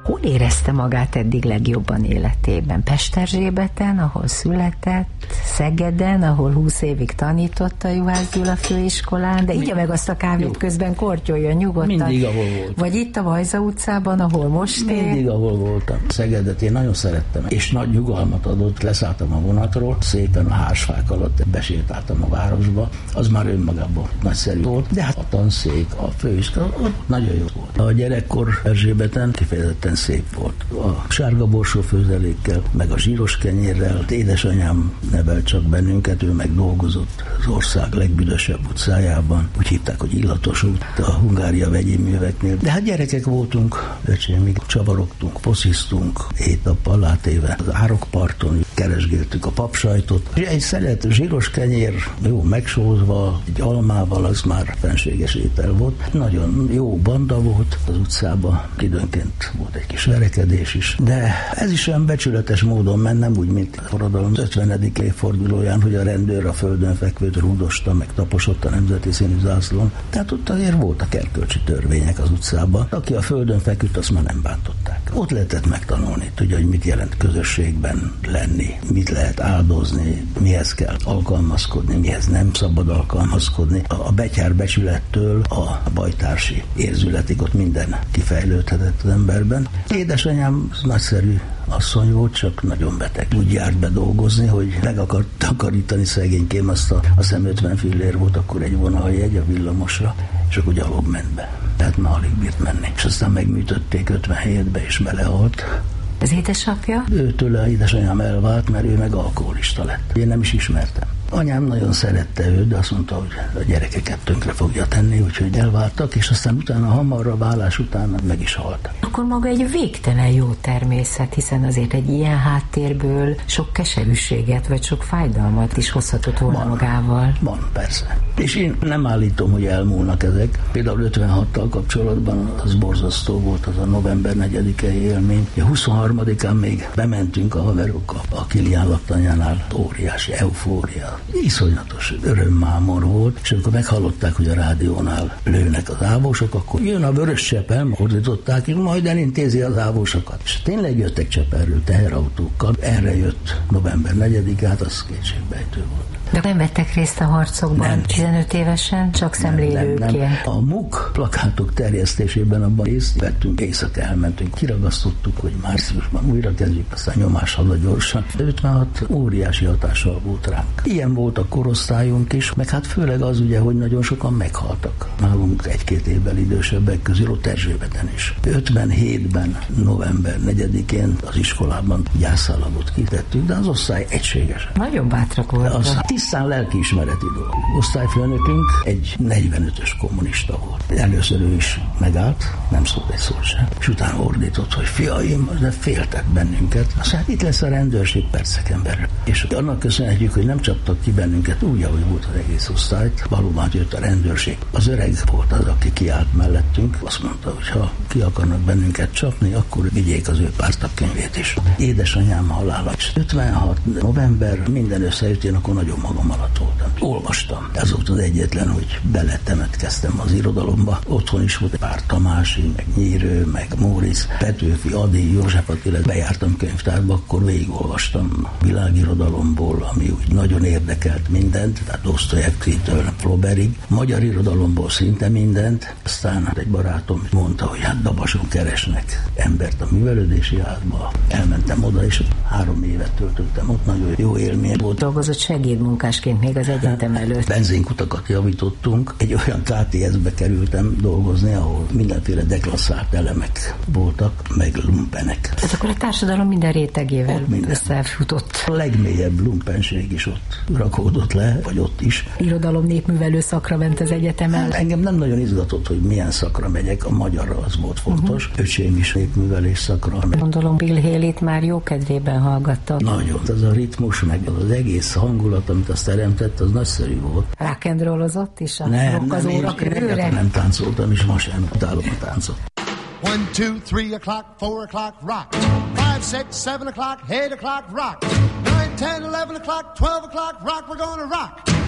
Hol érezte magát eddig legjobban életében? Pesterzsébeten, ahol született, Szegeden, ahol 20 évig tanított a Juhász Gyula főiskolán, de igye meg azt a kávét közben, kortyoljon nyugodtan. Mindig, ahol voltam. Vagy itt a Vajza utcában, ahol most él. Mindig, ahol voltam. Szegedet én nagyon szerettem, és nagy nyugalmat adott. Leszálltam a vonatról, szépen a hársfák alatt besétáltam a városba. Az már önmagában nagyszerű volt, de hát a tanszék, a főiskola, ott nagyon jó volt. A gyerekkor Erzsébeten kifejezetten szép volt. A sárga borsó főzelékkel, meg a zsíros kenyérrel. Édesanyám nevelt csak bennünket, ő meg dolgozott az ország legbüdösebb utcájában. Úgy hívták, hogy Illatos út, a Hungária vegyi műveknél. De hát gyerekek voltunk, öcsém, csavarogtunk, fosziztunk, éjnappal látéve az árokparton, keresgéltük a papsajtot. Egy szelet zsíros kenyér, jó megsózva, egy almával, az már fenséges étel volt. Nagyon jó banda volt az utcában, időnként volt egy kis verekedés is, de ez is olyan becsületes módon ment, nem úgy, mint a forradalom 50. évfordulóján, hogy a rendőr a földön fekvőt rúdosta, meg taposott a nemzeti színű zászlón. Tehát ott azért voltak erkölcsi törvények az utcában. Aki a földön feküdt, azt már nem bántották. Ott lehetett megtanulni, tudja, hogy mit jelent közösségben lenni, mit lehet áldozni, mihez kell alkalmazkodni, mihez nem szabad alkalmazkodni. A betyár becsülettől a bajtársi érzületig ott minden kifejlődhetett az emberben. Édesanyám nagyszerű asszony volt, csak nagyon beteg. Úgy járt be dolgozni, hogy meg akart takarítani szegénykém, azt a 50 fillér volt akkor egy vonaljegy a villamosra, és akkor gyalog ment be. Tehát már alig bírt menni. És aztán megműtötték 57-be, és belehalt. Az édesapja? Őtől a édesanyám elvált, mert ő meg alkoholista lett. Én nem is ismertem. Anyám nagyon szerette őt, de azt mondta, hogy a gyerekeket tönkre fogja tenni, úgyhogy elváltak, és aztán utána hamarra válás után meg is halt. Akkor maga egy végtelen jó természet, hiszen azért egy ilyen háttérből sok keserűséget, vagy sok fájdalmat is hozhatott volna magával. Van, persze. És én nem állítom, hogy elmúlnak ezek. Például 56-tal kapcsolatban az borzasztó volt az a november 4-i élmény. A 23-án még bementünk a haverokkal a Kilián laktanyánál, óriási eufória. Iszonyatos örömmámor volt, és amikor meghallották, hogy a rádiónál lőnek az ávósok, akkor jön a vörös cseppel, ordították, és majd elintézi az ávósokat. És tényleg jöttek Csepelről teherautókkal. Erre jött november 4-át, az kétségbejtő volt. De nem vettek részt a harcokban? Nem. 15 évesen, csak szemlélőként? Nem. A MUK plakátok terjesztésében abban részt vettünk, éjszaka elmentünk, kiragasztottuk, hogy márciusban újra kezdjük, aztán nyomás halad gyorsan. 56 óriási hatással volt ránk. Ilyen volt a korosztályunk is, meg hát főleg az ugye, hogy nagyon sokan meghaltak. Nálunk 1-2 évvel idősebbek közül, ott Erzsébeten is. 57-ben, november 4-én az iskolában gyászállagot kitettük, de az osztály egységes. Nagyon bátrak voltak. Tisztán lelkiismereti dolog. Osztályfőnökünk egy 45-ös kommunista volt. Először ő is megállt, nem szólt egy szót sem. És utána ordított, hogy fiaim, de féltek bennünket. Aztán itt lesz a rendőrség perceken belül. És annak köszönhetjük, hogy nem csaptak ki bennünket úgy, ahogy volt az egész osztályt. Valóban jött a rendőrség. Az öreg volt az, aki kiállt mellettünk. Azt mondta, hogy ha ki akarnak bennünket csapni, akkor vigyék az ő pártagkönyvét is. Édesanyám halála. 56 november, minden összejött, én akkor nagyon magam alatt voltam. Olvastam. Ez volt az egyetlen, hogy beletemetkeztem az irodalomba. Otthon is volt pár Tamási, meg Nyírő, meg Móricz, Petőfi, Ady, József Attila. Bejártam könyvtárba, akkor végigolvastam világirodalomból, ami úgy nagyon érdekelt mindent, tehát Dosztojevskijtől Flaubertig, magyar irodalomból szinte mindent. Aztán egy barátom mondta, hogy hát Dabason keresnek embert a művelődési házba. Elmentem oda, és 3 évet töltöttem ott, nagyon jó élmény volt. Dolgozott segédmunkásként még az egyetem előtt. Benzinkutakat javítottunk. Egy olyan KTS-be kerültem dolgozni, ahol mindenféle deklasszált elemek voltak, meg lumpenek. Tehát akkor a társadalom minden rétegével összefutott. A legmélyebb lumpenség is ott rakódott le, vagy ott is. Irodalom népművelő szakra ment az egyetemen. Engem nem nagyon izgatott, hogy milyen szakra megyek, a magyarra az volt fontos. Öcsém is népművelés szakra. Gondolom Bill Haley-t már jó kedvében hallgatta. Nagyon. Az a ritmus, meg az egész hangulat, amit azt teremtett, az nagyszerű volt. Rock and rollozott is a rockazóra körülre? Nem táncoltam, és ma sem utálom a táncot. 1, 2, 3 o'clock, 4 o'clock, rock. 5, 6, 7 o'clock, 8 o'clock, rock. 9, 10, 11 o'clock, 12 o'clock, rock. We're gonna rock.